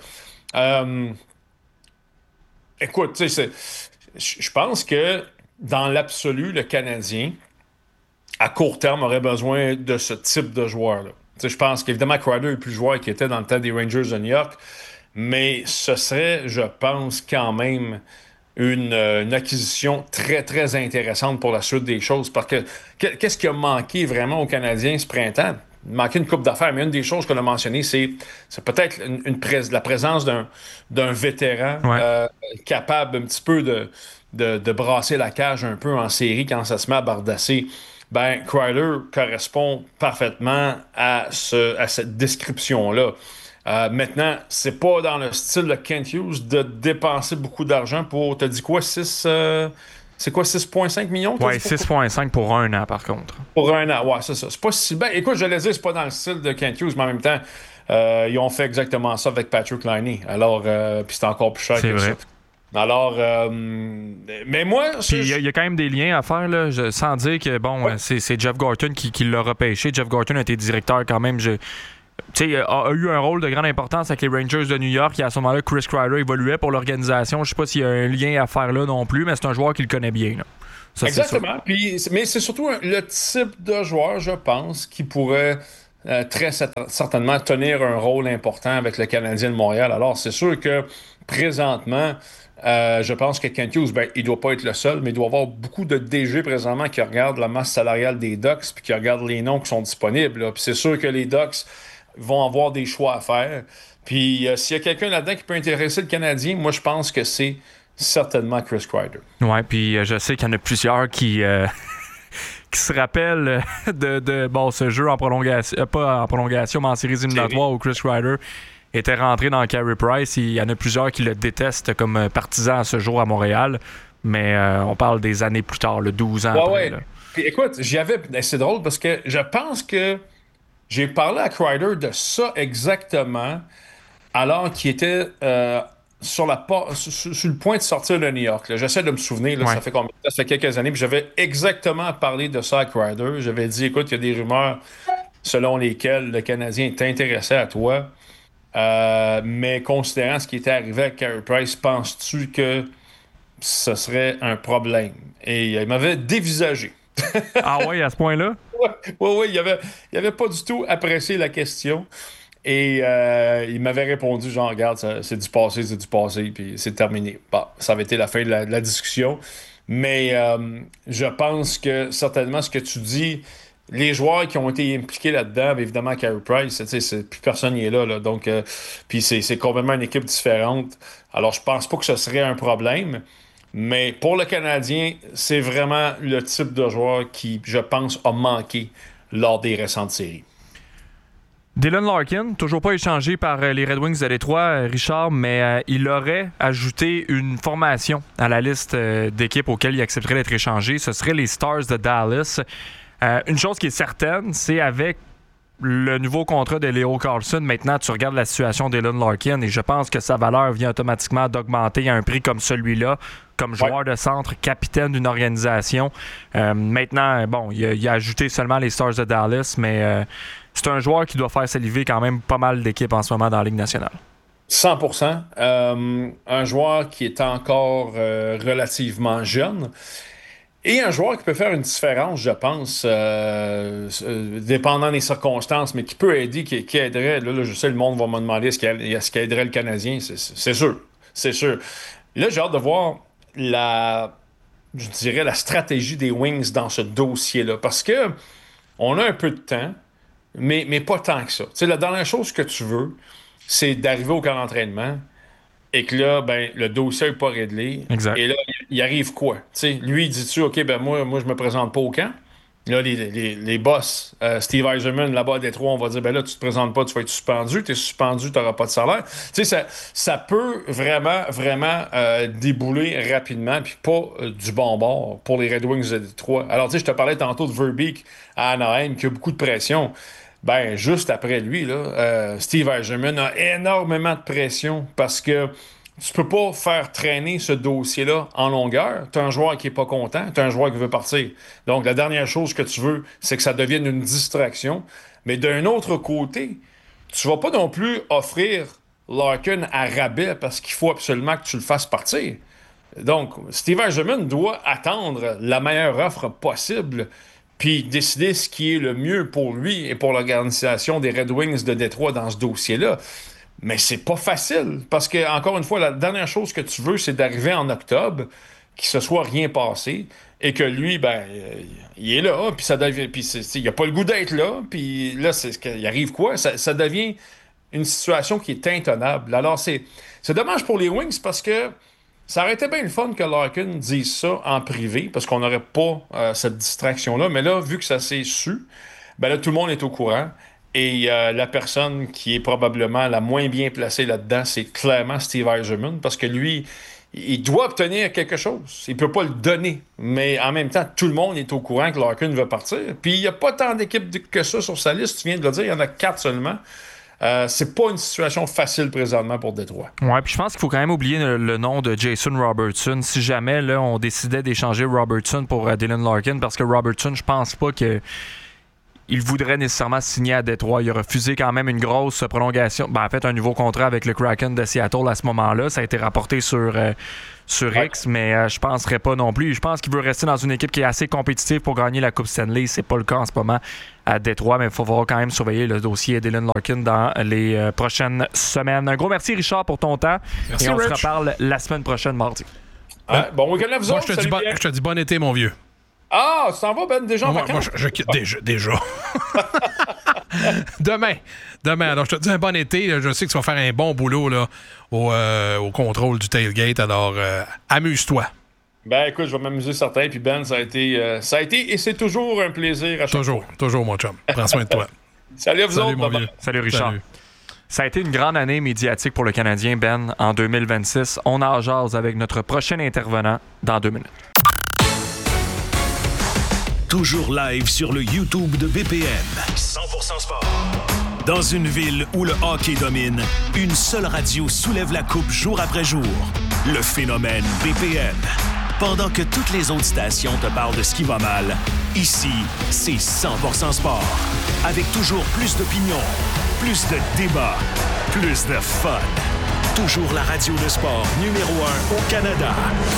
Écoute, tu sais, je pense que dans l'absolu, le Canadien, à court terme, aurait besoin de ce type de joueur-là. Tu sais, je pense qu'évidemment, Kreider est plus joueur qui était dans le temps des Rangers de New York, mais ce serait, je pense, quand même une acquisition très, très intéressante pour la suite des choses. Parce que qu'est-ce qui a manqué vraiment aux Canadiens ce printemps? Il manquait une coupe d'affaires, mais une des choses qu'on a mentionnées, c'est peut-être la présence d'un vétéran capable un petit peu de brasser la cage un peu en série quand ça se met à bardasser. Kreider correspond parfaitement à cette description-là. Maintenant, c'est pas dans le style de Kent Hughes de dépenser beaucoup d'argent pour, t'as dit quoi, 6,5 millions? Oui, 6,5 pour 1 an, par contre. Pour 1 an, ouais, c'est ça. C'est pas si bien. Écoute, je l'ai dit, c'est pas dans le style de Kent Hughes, mais en même temps, ils ont fait exactement ça avec Patrick Laine. Alors, puis c'est encore plus cher que ça. Alors, mais moi... Puis il y a quand même des liens à faire, là, sans dire que, bon, c'est Jeff Gorton qui l'a repêché. Jeff Gorton a été directeur quand même, a eu un rôle de grande importance avec les Rangers de New York. Et à ce moment-là, Chris Kreider évoluait pour l'organisation. Je sais pas s'il y a un lien à faire là non plus, mais c'est un joueur qui le connaît bien, là. Ça, exactement. Mais c'est surtout le type de joueur, je pense, qui pourrait très certainement tenir un rôle important avec le Canadien de Montréal. Alors, c'est sûr que présentement, je pense que Kent Hughes, il doit pas être le seul, mais il doit y avoir beaucoup de DG présentement qui regardent la masse salariale des Ducks puis qui regardent les noms qui sont disponibles, là. Puis c'est sûr que les Ducks vont avoir des choix à faire. Puis s'il y a quelqu'un là-dedans qui peut intéresser le Canadien, moi, je pense que c'est certainement Chris Kreider. Ouais, puis je sais qu'il y en a plusieurs qui se rappellent de ce jeu en prolongation, pas en prolongation, mais en séries éliminatoires où Chris Kreider était rentré dans Carey Price. Il y en a plusieurs qui le détestent comme partisan à ce jour à Montréal, mais on parle des années plus tard, 12 ans après. Là. Puis écoute, c'est drôle parce que je pense que j'ai parlé à Kreider de ça exactement alors qu'il était sur le point de sortir de New York. Là. J'essaie de me souvenir, là, ça fait combien de temps? Ça fait quelques années, puis j'avais exactement parlé de ça à Kreider. J'avais dit, écoute, il y a des rumeurs selon lesquelles le Canadien est intéressé à toi. Mais considérant ce qui était arrivé avec Carey Price, penses-tu que ce serait un problème? Et il m'avait dévisagé. Ah oui, à ce point-là? Oui, il avait pas du tout apprécié la question. Et il m'avait répondu, genre, regarde, c'est du passé, puis c'est terminé. Bon, ça avait été la fin de la discussion. Mais je pense que certainement ce que tu dis... Les joueurs qui ont été impliqués là-dedans, évidemment, Carey Price, plus personne n'y est là. Donc, puis c'est complètement une équipe différente. Alors, je pense pas que ce serait un problème. Mais pour le Canadien, c'est vraiment le type de joueur qui, je pense, a manqué lors des récentes séries. Dylan Larkin, toujours pas échangé par les Red Wings de Détroit, Richard, mais il aurait ajouté une formation à la liste d'équipes auxquelles il accepterait d'être échangé. Ce serait les Stars de Dallas. Une chose qui est certaine, c'est avec le nouveau contrat de Leo Carlsson, maintenant tu regardes la situation d'Dylan Larkin et je pense que sa valeur vient automatiquement d'augmenter à un prix comme celui-là, comme joueur de centre, capitaine d'une organisation. Maintenant, bon, il a ajouté seulement les Stars de Dallas, mais c'est un joueur qui doit faire saliver quand même pas mal d'équipes en ce moment dans la Ligue nationale. 100%. Un joueur qui est encore relativement jeune. Et un joueur qui peut faire une différence, je pense, dépendant des circonstances, mais qui peut aider, qui aiderait. Là, je sais, le monde va me demander est-ce qu'il aiderait le Canadien. C'est sûr. C'est sûr. Là, j'ai hâte de voir la stratégie des Wings dans ce dossier-là. Parce que on a un peu de temps, mais pas tant que ça. Tu sais, la dernière chose que tu veux, c'est d'arriver au camp d'entraînement et que là, le dossier n'est pas réglé. Exact. Et là, il arrive quoi? T'sais, lui, il dit-tu, OK, moi, je me présente pas au camp. Là, les boss, Steve Yzerman, là-bas à Détroit, on va dire, là, tu te présentes pas, tu vas être suspendu. Tu es suspendu, tu n'auras pas de salaire. Tu sais, ça peut vraiment, vraiment débouler rapidement, puis pas du bon bord pour les Red Wings de Détroit. Alors, tu sais, je te parlais tantôt de Verbeek à Anaheim, qui a beaucoup de pression. Juste après lui, là, Steve Yzerman a énormément de pression parce que tu peux pas faire traîner ce dossier-là en longueur. Tu as un joueur qui est pas content, tu as un joueur qui veut partir. Donc, la dernière chose que tu veux, c'est que ça devienne une distraction. Mais d'un autre côté, tu vas pas non plus offrir Larkin à rabais parce qu'il faut absolument que tu le fasses partir. Donc, Steve Yzerman doit attendre la meilleure offre possible puis décider ce qui est le mieux pour lui et pour l'organisation des Red Wings de Détroit dans ce dossier-là. Mais c'est pas facile, parce que, encore une fois, la dernière chose que tu veux, c'est d'arriver en octobre, qu'il se soit rien passé, et que lui, il est là, puis ça devient, puis il a pas le goût d'être là, puis là, il arrive quoi? Ça devient une situation qui est intenable. Alors, c'est dommage pour les Wings, parce que ça aurait été bien le fun que Larkin dise ça en privé, parce qu'on n'aurait pas cette distraction-là. Mais là, vu que ça s'est su, là, tout le monde est au courant. Et la personne qui est probablement la moins bien placée là-dedans, c'est clairement Steve Yzerman, parce que lui, il doit obtenir quelque chose. Il peut pas le donner. Mais en même temps, tout le monde est au courant que Larkin veut partir. Puis il n'y a pas tant d'équipes que ça sur sa liste. Tu viens de le dire, il y en a 4 seulement. c'est pas une situation facile présentement pour Détroit. Ouais, puis je pense qu'il faut quand même oublier le nom de Jason Robertson. Si jamais là, on décidait d'échanger Robertson pour Dylan Larkin, parce que Robertson, je pense pas que il voudrait nécessairement signer à Détroit. Il a refusé quand même une grosse prolongation. En fait, un nouveau contrat avec le Kraken de Seattle à ce moment-là. Ça a été rapporté sur X, mais je penserais pas non plus. Je pense qu'il veut rester dans une équipe qui est assez compétitive pour gagner la Coupe Stanley. C'est pas le cas en ce moment à Détroit, mais il faut quand même surveiller le dossier Dylan Larkin dans les prochaines semaines. Un gros merci, Richard, pour ton temps. Merci, et on Rich. se reparle la semaine prochaine, mardi. Bon week-end à vous Moi, autres. je te dis bon été, mon vieux. Ah, tu t'en vas, Ben, déjà en Moi, vacances? je quitte déjà. Demain. Alors, je te dis un bon été. Je sais que tu vas faire un bon boulot là, au contrôle du tailgate. Alors, amuse-toi. Ben, écoute, je vais m'amuser certain. Puis Ben, ça a été et c'est toujours un plaisir à chaque fois. Toujours, mon chum. Prends soin de toi. Salut à vous autres. mon bye-bye. vieux. Salut, Richard. Salut. Ça a été une grande année médiatique pour le Canadien, Ben, en 2026. On en jase avec notre prochain intervenant dans 2 minutes. Toujours live sur le YouTube de BPM. 100% sport. Dans une ville où le hockey domine, une seule radio soulève la coupe jour après jour. Le phénomène BPM. Pendant que toutes les autres stations te parlent de ce qui va mal, ici, c'est 100% sport. Avec toujours plus d'opinions, plus de débats, plus de fun. Toujours la radio de sport numéro 1 au Canada.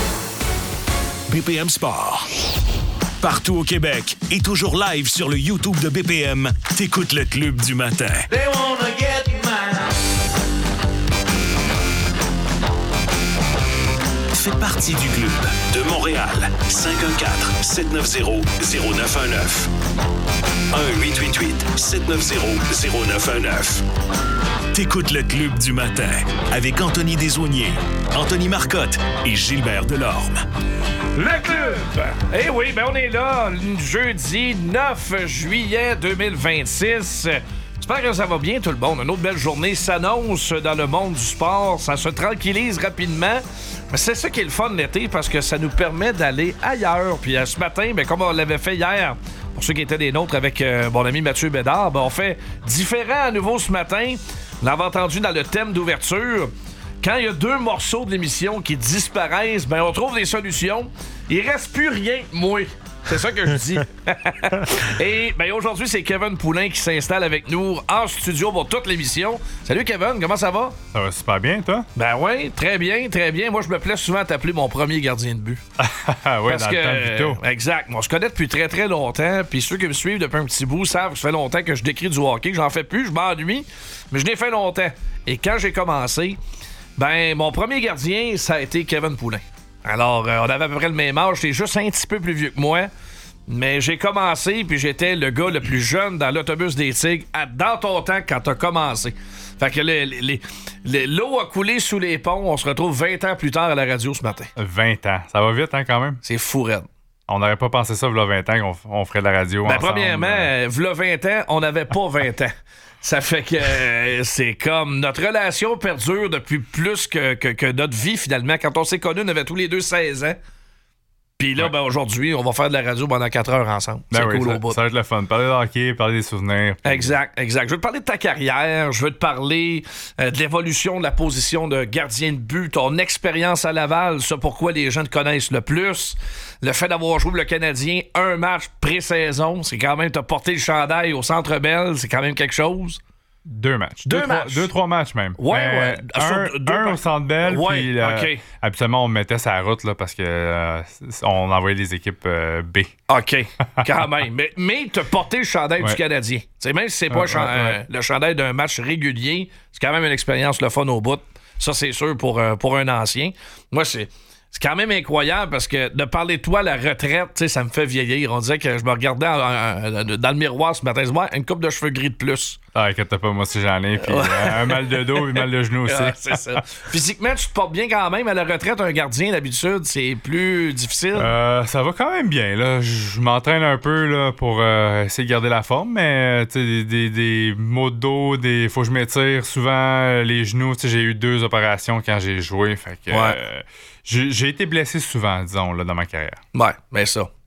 BPM Sport. Partout au Québec et toujours live sur le YouTube de BPM, t'écoutes le Club du matin. Fais partie du club de Montréal. 514-790-0919. 1-888-790-0919. T'écoutes le Club du matin avec Anthony Desaulniers, Anthony Marcotte et Gilbert Delorme. Le club! Eh oui, ben on est là, jeudi 9 juillet 2026. J'espère que ça va bien tout le monde. Une autre belle journée s'annonce dans le monde du sport. Ça se tranquillise rapidement. Mais c'est ça qui est le fun l'été parce que ça nous permet d'aller ailleurs. Puis ce matin, ben, comme on l'avait fait hier, pour ceux qui étaient des nôtres avec mon ami Mathieu Bédard, ben, on fait différent à nouveau ce matin. On l'avait entendu dans le thème d'ouverture. Quand il y a 2 morceaux de l'émission qui disparaissent, ben on trouve des solutions. Il reste plus rien, moi. C'est ça que je dis. Et ben aujourd'hui, c'est Kevin Poulin qui s'installe avec nous en studio pour toute l'émission. Salut Kevin, comment ça va? Ça va super bien, toi? Ben oui, très bien, très bien. Moi, je me plais souvent à t'appeler mon premier gardien de but. Oui, Parce dans que, le temps Vito. exact. On se connaît depuis très, très longtemps. Puis ceux qui me suivent depuis un petit bout savent que ça fait longtemps que je décris du hockey, que j'en fais plus, je m'ennuie. Mais je l'ai fait longtemps. Et quand j'ai commencé, ben mon premier gardien, ça a été Kevin Poulin. Alors, on avait à peu près le même âge. J'étais juste un petit peu plus vieux que moi. Mais j'ai commencé, puis j'étais le gars le plus jeune dans l'autobus des Tigres dans ton temps quand t'as commencé. Fait que l'eau a coulé sous les ponts. On se retrouve 20 ans plus tard à la radio ce matin. 20 ans. Ça va vite, hein, quand même? C'est fou, raide. On n'aurait pas pensé ça, v'là 20 ans, qu'on ferait de la radio Ben, ensemble. premièrement, v'là 20 ans, on n'avait pas 20 ans. Ça fait que c'est comme notre relation perdure depuis plus que notre vie, finalement. Quand on s'est connus, on avait tous les deux 16 ans. Puis là, ben, aujourd'hui, on va faire de la radio pendant 4 heures ensemble. Ben C'est oui, cool ça, au bout. ça va être le fun. Parler de hockey, parler des souvenirs. Puis... Exact. Je veux te parler de ta carrière. Je veux te parler de l'évolution de la position de gardien de but, ton expérience à Laval, ça pourquoi les gens te connaissent le plus. Le fait d'avoir joué le Canadien un match pré-saison, c'est quand même, t'as porté le chandail au Centre Bell, c'est quand même quelque chose. 2 matchs. Deux matchs. 2-3 matchs même. Ouais. Un au Centre Bell, Ouais, puis OK. habituellement, on me mettait sa route là, parce que on envoyait les équipes B. OK, quand même. Mais t'as porté le chandail du Canadien. T'sais, même si c'est pas le chandail d'un match régulier, c'est quand même une expérience le fun au bout. Ça, c'est sûr pour un ancien. Moi, c'est quand même incroyable parce que de parler de toi à la retraite, ça me fait vieillir. On disait que je me regardais dans le miroir ce matin. Moi, une coupe de cheveux gris de plus. Ah, inquiète pas, moi aussi j'en ai. Puis un mal de dos et mal de genou aussi. C'est ça. Physiquement, tu te portes bien quand même. À la retraite, un gardien, d'habitude, c'est plus difficile. Ça va quand même bien. Là. Je m'entraîne un peu là, pour essayer de garder la forme, mais des maux de dos, faut que je m'étire souvent les genoux. J'ai eu 2 opérations quand j'ai joué. Fait que j'ai été blessé souvent, disons, là, dans ma carrière. Ouais, mais ça.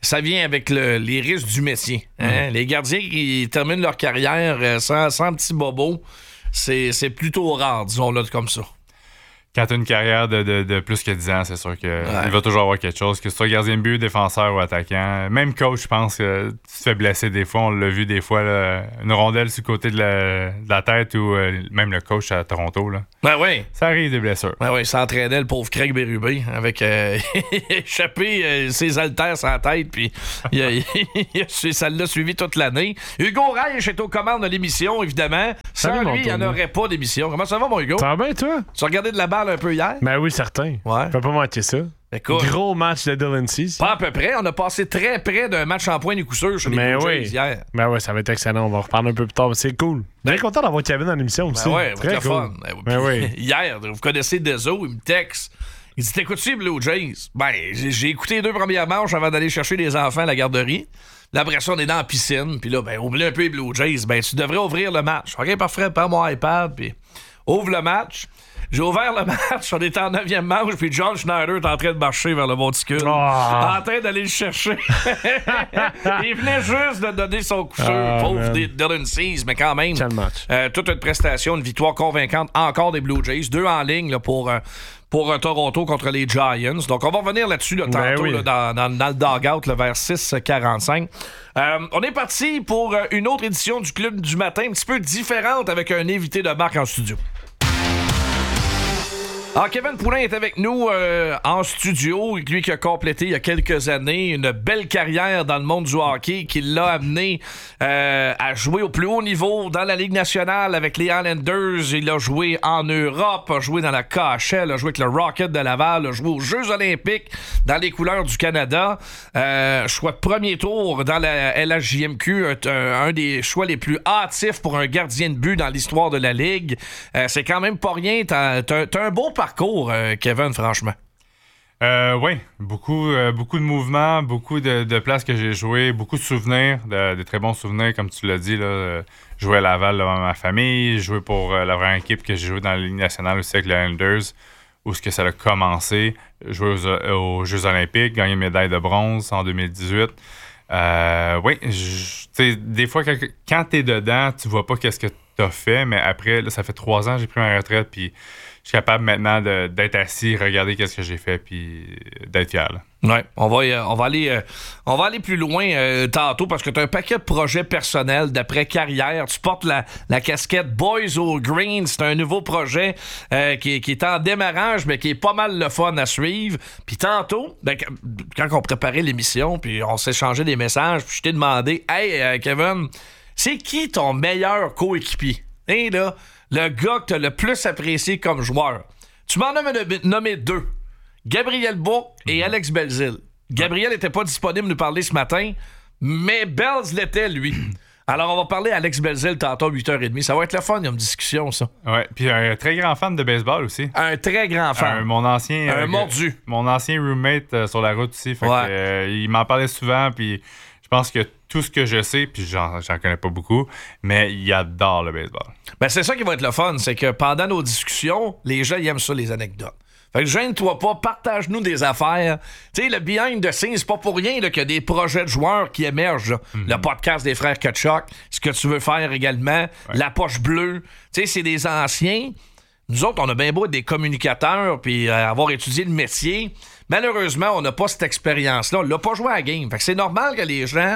ça vient avec les risques du métier. Hein? Les gardiens qui terminent leur carrière sans petit bobo, c'est plutôt rare, disons-le comme ça. Quand tu as une carrière de plus que 10 ans, c'est sûr qu'il va toujours avoir quelque chose. Que ce soit gardien de but, défenseur ou attaquant. Même coach, je pense que tu te fais blesser des fois. On l'a vu des fois, là, une rondelle sur le côté de la tête ou même le coach à Toronto. Là. Ben oui. Ça arrive des blessures. Ben oui, ça entraînait le pauvre Craig Berube avec échappé ses haltères sur la tête. Puis ça l'a suivi toute l'année. Hugo Reich est aux commandes de l'émission, évidemment. Sans lui, il n'y en aurait pas d'émission. Comment ça va, mon Hugo? Ça va bien, toi? Tu as regardé de la balle un peu hier? Ben oui, certain. Ouais. Je peux pas manquer ça. Écoute, gros match de Dylan Cease. Pas à peu près. On a passé très près d'un match en point du coup sûr chez les Blue Jays hier. Ben oui, ça va être excellent. On va en reparler un peu plus tard. Mais c'est cool. Bien content d'avoir Kevin dans l'émission aussi. Ben ouais, très cool. Fun. Ben oui. Hier, vous connaissez Dezo, il me texte. Il dit, t'écoutes-tu les Blue Jays? Ben, j'ai écouté les 2 premières manches avant d'aller chercher les enfants à la garderie. Là, après ça, on est dans la piscine. Puis là, ben, oublie un peu les Blue Jays. Ben, tu devrais ouvrir le match. OK, parfait, prends mon iPad. Puis ouvre le match. J'ai ouvert le match, on était en 9e manche, puis John Schneider est en train de marcher vers le monticule. En train d'aller le chercher. Il venait juste de donner son coup sûr, pauvre Dylan Cease, mais quand même. Quel match. Toute une prestation, une victoire convaincante encore des Blue Jays. 2 en ligne là, pour Toronto contre les Giants. Donc, on va revenir là-dessus tantôt là, dans le dugout là, vers 6h45. On est parti pour une autre édition du Club du matin, un petit peu différente avec un invité de marque en studio. Alors, Kevin Poulin est avec nous en studio, lui qui a complété il y a quelques années une belle carrière dans le monde du hockey qui l'a amené à jouer au plus haut niveau dans la Ligue nationale avec les Islanders. Il a joué en Europe, a joué dans la KHL, a joué avec le Rocket de Laval, a joué aux Jeux olympiques dans les couleurs du Canada. Choix de premier tour dans la LHJMQ, un des choix les plus hâtifs pour un gardien de but dans l'histoire de la Ligue. C'est quand même pas rien. T'as un beau parcours, Kevin, franchement. Oui, beaucoup de mouvements, beaucoup de places que j'ai jouées, beaucoup de souvenirs, de très bons souvenirs, comme tu l'as dit. Là, jouer à Laval devant ma famille, jouer pour la vraie équipe que j'ai joué dans la Ligue nationale aussi avec les Islanders, où ce que ça a commencé, jouer aux Jeux olympiques, gagner une médaille de bronze en 2018. Oui, des fois, quand t'es dedans, tu vois pas qu'est-ce que t'as fait, mais après, là, ça fait 3 ans que j'ai pris ma retraite, puis je suis capable maintenant d'être assis, regarder qu'est-ce que j'ai fait, puis d'être fier. Ouais, on va aller plus loin tantôt parce que tu as un paquet de projets personnels d'après-carrière. Tu portes la casquette Boys All Green. C'est un nouveau projet qui est en démarrage, mais qui est pas mal le fun à suivre. Puis tantôt, quand on préparait l'émission, puis on s'échangeait des messages, puis je t'ai demandé, hey Kevin, c'est qui ton meilleur coéquipier? Hein, là, le gars que tu as le plus apprécié comme joueur. Tu m'en as nommé 2. Gabriel Bourque et Alex Belzile. Gabriel n'était pas disponible de nous parler ce matin, mais Belz l'était, lui. Alors, on va parler à Alex Belzile tantôt à 8h30. Ça va être le fun, il y a une discussion, ça. Ouais, puis un très grand fan de baseball aussi. Un très grand fan. Un mordu. Mon ancien roommate sur la route aussi. Fait que, il m'en parlait souvent, puis je pense que tout ce que je sais, puis j'en connais pas beaucoup, mais il adore le baseball. Ben, c'est ça qui va être le fun, c'est que pendant nos discussions, les gens ils aiment ça, les anecdotes. Fait que gêne-toi pas, partage-nous des affaires. Tu sais, le behind the scenes, c'est pas pour rien là, qu'il y a des projets de joueurs qui émergent. Le podcast des frères Kutchuk, ce que tu veux faire également, la poche bleue. Tu sais, c'est des anciens. Nous autres, on a bien beau être des communicateurs puis avoir étudié le métier. Malheureusement, on n'a pas cette expérience-là. On l'a pas joué à la game. Fait que c'est normal que les gens...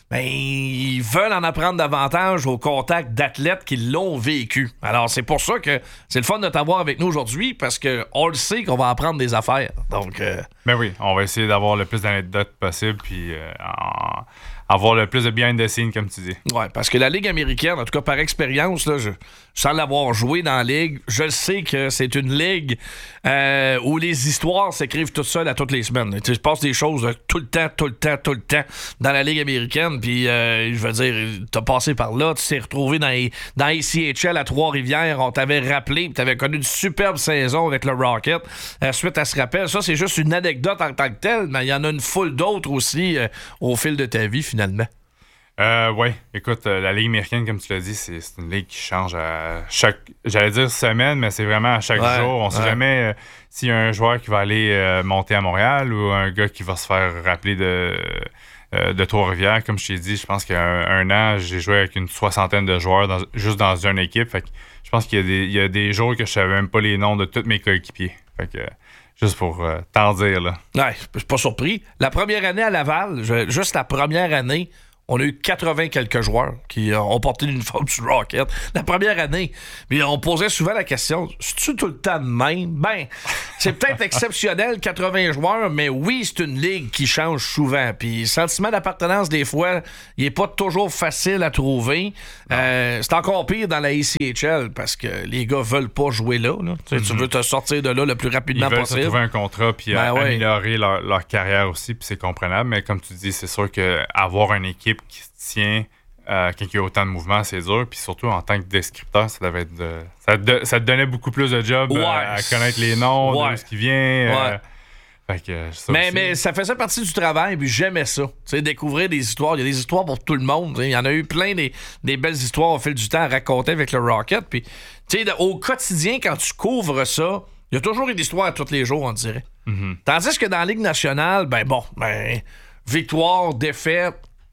ils veulent en apprendre davantage au contact d'athlètes qui l'ont vécu. Alors, c'est pour ça que c'est le fun de t'avoir avec nous aujourd'hui, parce qu'on le sait qu'on va apprendre des affaires. Donc, ben oui, on va essayer d'avoir le plus d'anecdotes possible, puis avoir le plus de behind the scenes, comme tu dis. Oui, parce que la Ligue américaine, en tout cas par expérience, là, sans l'avoir joué dans la Ligue, je sais que c'est une Ligue où les histoires s'écrivent toutes seules à toutes les semaines. Il se passe des choses tout le temps dans la Ligue américaine. Puis, je veux dire, t'as passé par là, tu t'es retrouvé dans ACHL à Trois-Rivières, on t'avait rappelé, tu avais connu une superbe saison avec le Rocket. Suite à ce rappel, ça, c'est juste une anecdote en tant que telle, mais il y en a une foule d'autres aussi au fil de ta vie, finalement. Oui, écoute, la Ligue américaine, comme tu l'as dit, c'est une ligue qui change à j'allais dire semaine, mais c'est vraiment à chaque jour. On ne sait jamais s'il y a un joueur qui va aller monter à Montréal ou un gars qui va se faire rappeler de Trois-Rivières. Comme je t'ai dit, je pense qu'il y a un an, j'ai joué avec une 60aine de joueurs juste dans une équipe. Fait que je pense qu'il y a des jours que je savais même pas les noms de tous mes coéquipiers. Fait que juste pour t'en dire, là. Ouais, je suis pas surpris. La première année à Laval, juste la première année, on a eu 80 quelques joueurs qui ont porté l'uniforme du Rocket. La première année. Puis on posait souvent la question, c'est-tu tout le temps de même? Ben, c'est peut-être exceptionnel, 80 joueurs, mais oui, c'est une ligue qui change souvent. Puis le sentiment d'appartenance, des fois, il est pas toujours facile à trouver. C'est encore pire dans la ECHL parce que les gars veulent pas jouer là. Tu veux te sortir de là le plus rapidement possible. Ils veulent se trouver un contrat puis améliorer leur carrière aussi, puis c'est comprenable. Mais comme tu dis, c'est sûr qu'avoir une équipe qui se tient quand il y a autant de mouvements, c'est dur. Puis surtout, en tant que descripteur, ça devait être ça te donnait beaucoup plus de job à connaître les noms, de ce qui vient. Fait que mais ça faisait partie du travail, puis j'aimais ça. Découvrir des histoires. Il y a des histoires pour tout le monde. Il y en a eu plein des belles histoires au fil du temps à raconter avec le Rocket. Puis au quotidien, quand tu couvres ça, il y a toujours une histoire tous les jours, on dirait. Mm-hmm. Tandis que dans la Ligue nationale, victoire, défaite,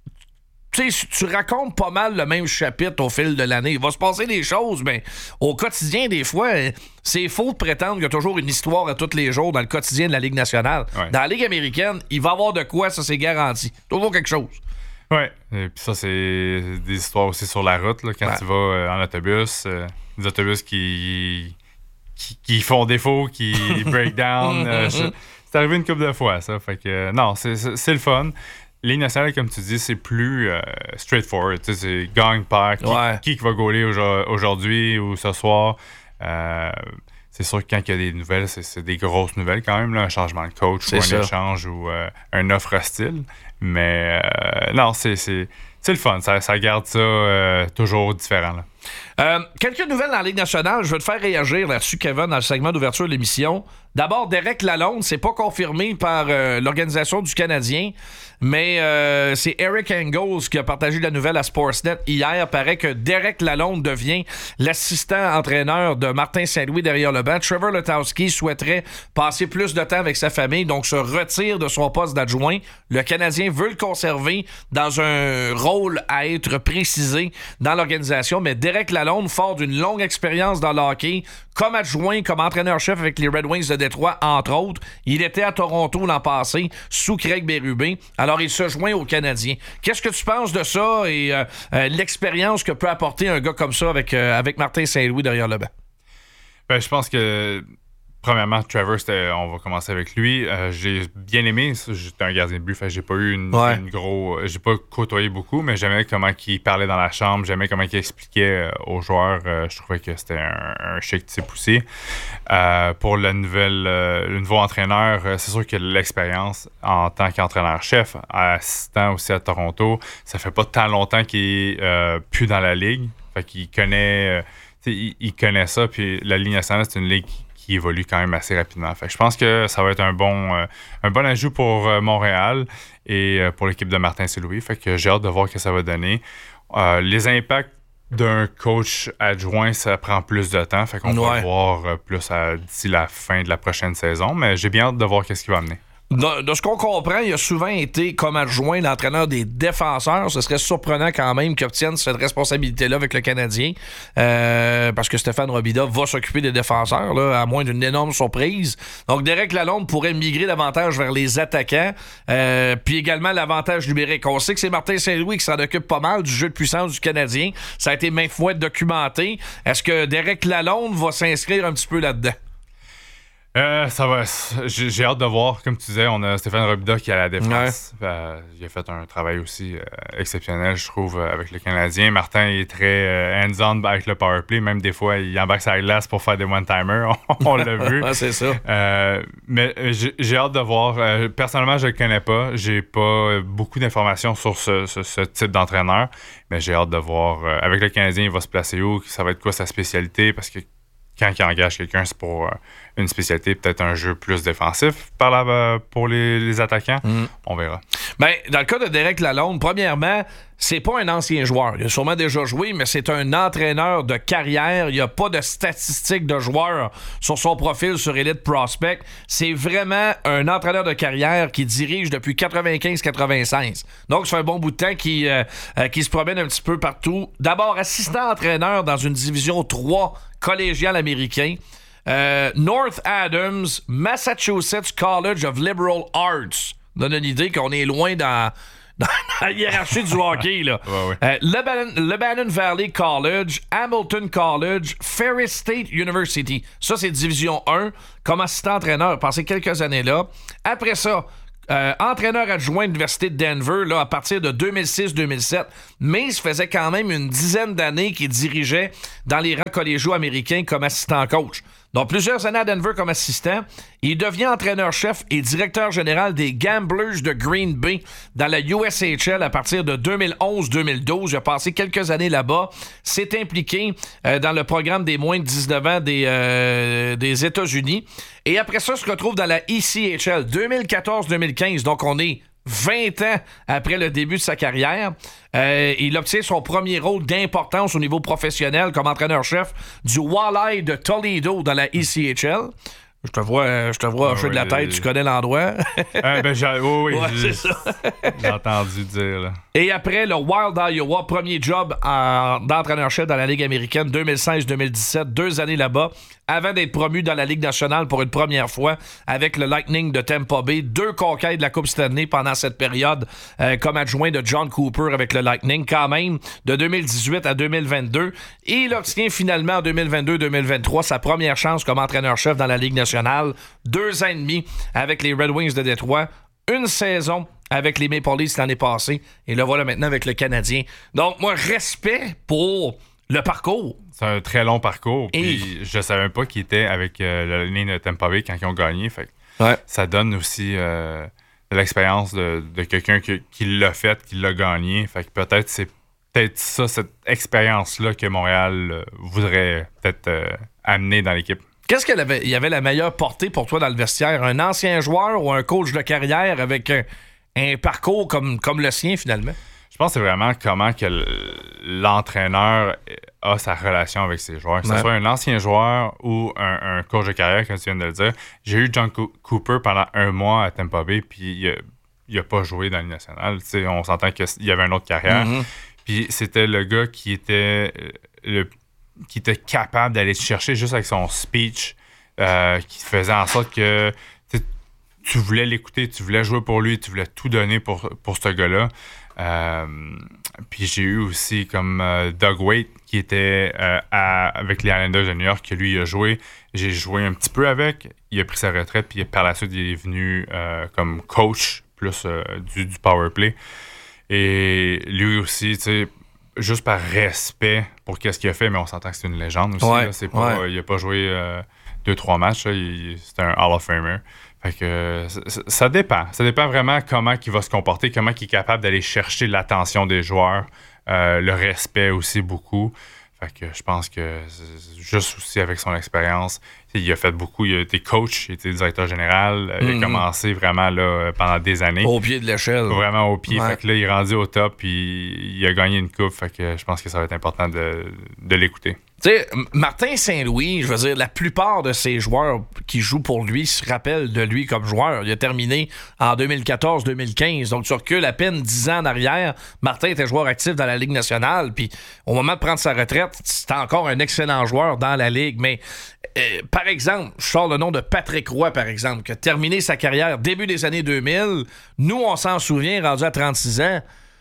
tu racontes pas mal le même chapitre au fil de l'année. Il va se passer des choses, mais au quotidien, des fois, c'est faux de prétendre qu'il y a toujours une histoire à tous les jours dans le quotidien de la Ligue nationale. Ouais. Dans la Ligue américaine, il va y avoir de quoi, ça c'est garanti. Toujours quelque chose. Oui, et puis ça, c'est des histoires aussi sur la route, là, quand tu vas en autobus. Des autobus qui font défaut, qui break down. C'est arrivé une couple de fois, ça. Fait que non, c'est le fun. Ligue nationale, comme tu dis, c'est plus straightforward. C'est gagne, perd, qui va gauler aujourd'hui ou ce soir. C'est sûr que quand il y a des nouvelles, c'est des grosses nouvelles quand même, là, un changement de coach ou un échange ou un offre hostile. Mais non, c'est le fun. Ça garde ça toujours différent, là. Quelques nouvelles dans la Ligue nationale. Je veux te faire réagir là-dessus, Kevin, dans le segment d'ouverture de l'émission. D'abord, Derek Lalonde, c'est pas confirmé par l'organisation du Canadien, mais c'est Eric Engels qui a partagé la nouvelle à Sportsnet hier. Paraît que Derek Lalonde devient l'assistant entraîneur de Martin Saint-Louis derrière le banc. Trevor Letowski souhaiterait passer plus de temps avec sa famille, donc se retire de son poste d'adjoint. Le Canadien veut le conserver dans un rôle à être précisé dans l'organisation, mais Derek Lalonde, fort d'une longue expérience dans le hockey, comme adjoint, comme entraîneur-chef avec les Red Wings de Détroit, entre autres. Il était à Toronto l'an passé, sous Craig Berube. Alors, il se joint aux Canadiens. Qu'est-ce que tu penses de ça et l'expérience que peut apporter un gars comme ça avec Martin Saint-Louis derrière le banc? Ben, je pense que premièrement, Trevor, on va commencer avec lui. J'ai bien aimé. J'étais un gardien de but. J'ai pas eu j'ai pas côtoyé beaucoup, mais j'aimais comment il parlait dans la chambre. J'aimais comment il expliquait aux joueurs. Je trouvais que c'était un chic type aussi. Pour le nouveau entraîneur, c'est sûr que l'expérience en tant qu'entraîneur-chef, assistant aussi à Toronto, ça fait pas tant longtemps qu'il est plus dans la ligue. Fait qu'il connaît, il connaît ça. Puis la Ligue nationale, c'est une ligue qui évolue quand même assez rapidement. Fait que je pense que ça va être un bon ajout pour Montréal et pour l'équipe de Martin Saint-Louis. Fait que j'ai hâte de voir ce que ça va donner. Les impacts d'un coach adjoint, ça prend plus de temps. Fait qu'on va voir plus d'ici la fin de la prochaine saison. Mais j'ai bien hâte de voir ce qu'il va amener. De ce qu'on comprend, il a souvent été comme adjoint l'entraîneur des défenseurs. Ce serait surprenant quand même qu'il obtienne cette responsabilité-là avec le Canadien parce que Stéphane Robida va s'occuper des défenseurs, là, à moins d'une énorme surprise. Donc Derek Lalonde pourrait migrer davantage vers les attaquants puis également l'avantage numérique. On sait que c'est Martin Saint-Louis qui s'en occupe pas mal du jeu de puissance du Canadien. Ça a été maintes fois documenté. Est-ce que Derek Lalonde va s'inscrire un petit peu là-dedans? J'ai hâte de voir. Comme tu disais, on a Stéphane Robida qui est à la défense. Il a fait un travail aussi exceptionnel, je trouve, avec le Canadien. Martin est très hands-on avec le powerplay. Même des fois, il embarque sa glace pour faire des one-timers. On l'a vu. C'est ça. Mais j'ai hâte de voir. Personnellement, je le connais pas. J'ai pas beaucoup d'informations sur ce type d'entraîneur. Mais j'ai hâte de voir. Avec le Canadien, il va se placer où? Ça va être quoi sa spécialité? Parce que quand il engage quelqu'un, c'est pour une spécialité, peut-être un jeu plus défensif pour les attaquants. On verra. Ben, dans le cas de Derek Lalonde, premièrement, c'est pas un ancien joueur. Il a sûrement déjà joué, mais c'est un entraîneur de carrière. Il n'y a pas de statistiques de joueur sur son profil sur Elite Prospect. C'est vraiment un entraîneur de carrière qui dirige depuis 95-96. Donc, ça fait un bon bout de temps qui se promène un petit peu partout. D'abord, assistant-entraîneur dans une division 3 collégiale américain. North Adams, Massachusetts College of Liberal Arts. Donne une idée qu'on est loin dans la hiérarchie du hockey, là. Ouais. Lebanon Valley College, Hamilton College, Ferris State University. Ça, c'est division 1 comme assistant-entraîneur. Passé quelques années là. Après ça, entraîneur adjoint de l'Université de Denver là, à partir de 2006-2007. Mais ça faisait quand même une dizaine d'années qu'il dirigeait dans les rangs collégiaux américains comme assistant-coach. Donc, plusieurs années à Denver comme assistant. Il devient entraîneur-chef et directeur général des Gamblers de Green Bay dans la USHL à partir de 2011-2012. Il a passé quelques années là-bas. S'est impliqué dans le programme des moins de 19 ans des États-Unis. Et après ça, se retrouve dans la ECHL 2014-2015. Donc, on est 20 ans après le début de sa carrière. Il obtient son premier rôle d'importance au niveau professionnel comme entraîneur-chef du Walleye de Toledo dans la ECHL. Je te vois hocher de la tête, tu connais l'endroit. Oui, ouais, c'est ça. J'ai entendu dire. Là. Et après, le Wild Iowa, premier job d'entraîneur-chef dans la Ligue américaine, 2016-2017, 2 années là-bas, avant d'être promu dans la Ligue nationale pour une première fois avec le Lightning de Tampa Bay. 2 conquêtes de la Coupe Stanley pendant cette période comme adjoint de John Cooper avec le Lightning, quand même, de 2018 à 2022. Et il obtient finalement en 2022-2023 sa première chance comme entraîneur-chef dans la Ligue nationale. 2 ans et demi avec les Red Wings de Détroit. 1 saison avec les Maple Leafs l'année passée. Et le voilà maintenant avec le Canadien. Donc, moi, respect pour le parcours. C'est un très long parcours. Puis je savais même pas qu'il était avec la ligne de Tampa Bay quand ils ont gagné. Fait ça donne aussi de l'expérience de quelqu'un qui l'a fait, qui l'a gagné. Fait que peut-être c'est ça, cette expérience-là que Montréal voudrait peut-être amener dans l'équipe. Qu'est-ce qu'il y avait la meilleure portée pour toi dans le vestiaire? Un ancien joueur ou un coach de carrière avec un parcours comme le sien, finalement? Je pense que c'est vraiment comment que l'entraîneur a sa relation avec ses joueurs. Que ce soit un ancien joueur ou un coach de carrière, comme tu viens de le dire. J'ai eu John Cooper pendant 1 mois à Tampa Bay, puis il a pas joué dans la Ligue nationale. T'sais, on s'entend qu'il y avait une autre carrière. Mm-hmm. Puis c'était le gars qui était capable d'aller te chercher juste avec son speech, qui faisait en sorte que tu voulais l'écouter, tu voulais jouer pour lui, tu voulais tout donner pour ce gars-là. Puis j'ai eu aussi comme Doug Weight qui était avec les Islanders de New York, que lui il a joué. J'ai joué un petit peu avec, il a pris sa retraite, puis par la suite il est venu comme coach plus du power play. Et lui aussi, tu sais, juste par respect pour qu'est-ce qu'il a fait, mais on s'entend que c'est une légende aussi. Là, c'est pas, il a pas joué 2-3 matchs, c'est un Hall of Famer. Fait que ça dépend. Ça dépend vraiment comment il va se comporter, comment il est capable d'aller chercher l'attention des joueurs, le respect aussi beaucoup. Fait que je pense que juste aussi avec son expérience, il a fait beaucoup. Il a été coach, il a été directeur général. Il a commencé vraiment là, pendant des années. Au pied de l'échelle. Vraiment au pied. Fait que là, il est rendu au top puis il a gagné une coupe. Fait que je pense que ça va être important de l'écouter. Tu sais, Martin Saint-Louis, je veux dire, la plupart de ces joueurs qui jouent pour lui se rappellent de lui comme joueur. Il a terminé en 2014-2015. Donc, tu recules à peine 10 ans en arrière. Martin était joueur actif dans la Ligue nationale. Puis, au moment de prendre sa retraite, c'était encore un excellent joueur dans la Ligue. Mais, par exemple, je sors le nom de Patrick Roy, par exemple, qui a terminé sa carrière début des années 2000. Nous, on s'en souvient, rendu à 36 ans.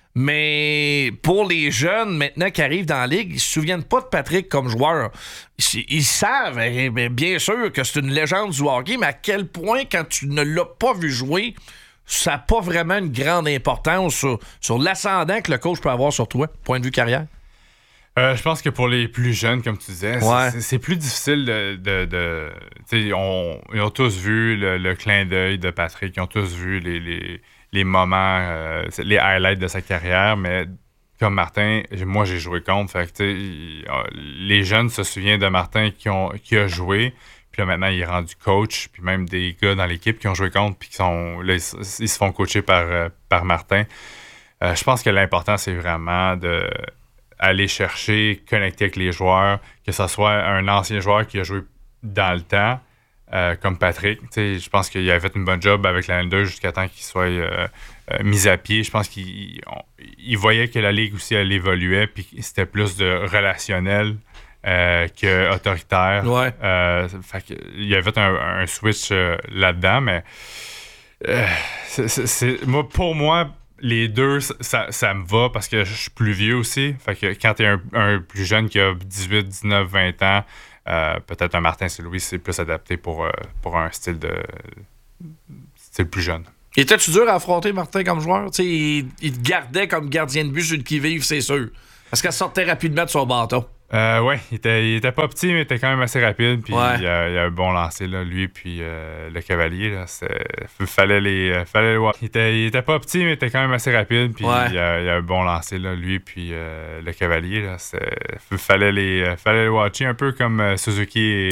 Mais pour les jeunes maintenant qui arrivent dans la Ligue, ils se souviennent pas de Patrick comme joueur. Ils savent, bien sûr, que c'est une légende du hockey, mais à quel point, quand tu ne l'as pas vu jouer, ça n'a pas vraiment une grande importance sur l'ascendant que le coach peut avoir sur toi, point de vue carrière? Je pense que pour les plus jeunes, comme tu disais, c'est plus difficile de ils ont tous vu le clin d'œil de Patrick, ils ont tous vu les moments, les highlights de sa carrière, mais comme Martin, moi j'ai joué contre, fait que les jeunes se souviennent de Martin qui a joué, puis là maintenant il est rendu coach, puis même des gars dans l'équipe qui ont joué contre, puis ils se font coacher par Martin. Je pense que l'important, c'est vraiment d'aller chercher, connecter avec les joueurs, que ce soit un ancien joueur qui a joué dans le temps, comme Patrick. Je pense qu'il avait fait une bonne job avec la N2 jusqu'à temps qu'il soit mis à pied. Je pense qu'il voyait que la Ligue aussi, elle évoluait, puis c'était plus de relationnel que autoritaire. Ouais. Il avait fait un switch là-dedans, mais pour moi, les deux, ça me va parce que je suis plus vieux aussi. Fait que quand t'es un plus jeune qui a 18, 19, 20 ans, peut-être un Martin Saint-Louis, c'est plus adapté pour un style plus jeune. Étais-tu dur à affronter, Martin, comme joueur? Il te gardait comme gardien de but sur le qui-vive, c'est sûr. Parce qu'elle sortait rapidement de son bâton. Ouais, il était pas petit, mais il était quand même assez rapide. Puis ouais. il a un bon lancer, là, lui, puis le cavalier. Là, fallait le voir. Il était pas petit, mais il était quand même assez rapide. Puis ouais. il a un bon lancer, là, lui, puis le cavalier. Là, fallait le watcher un peu comme Suzuki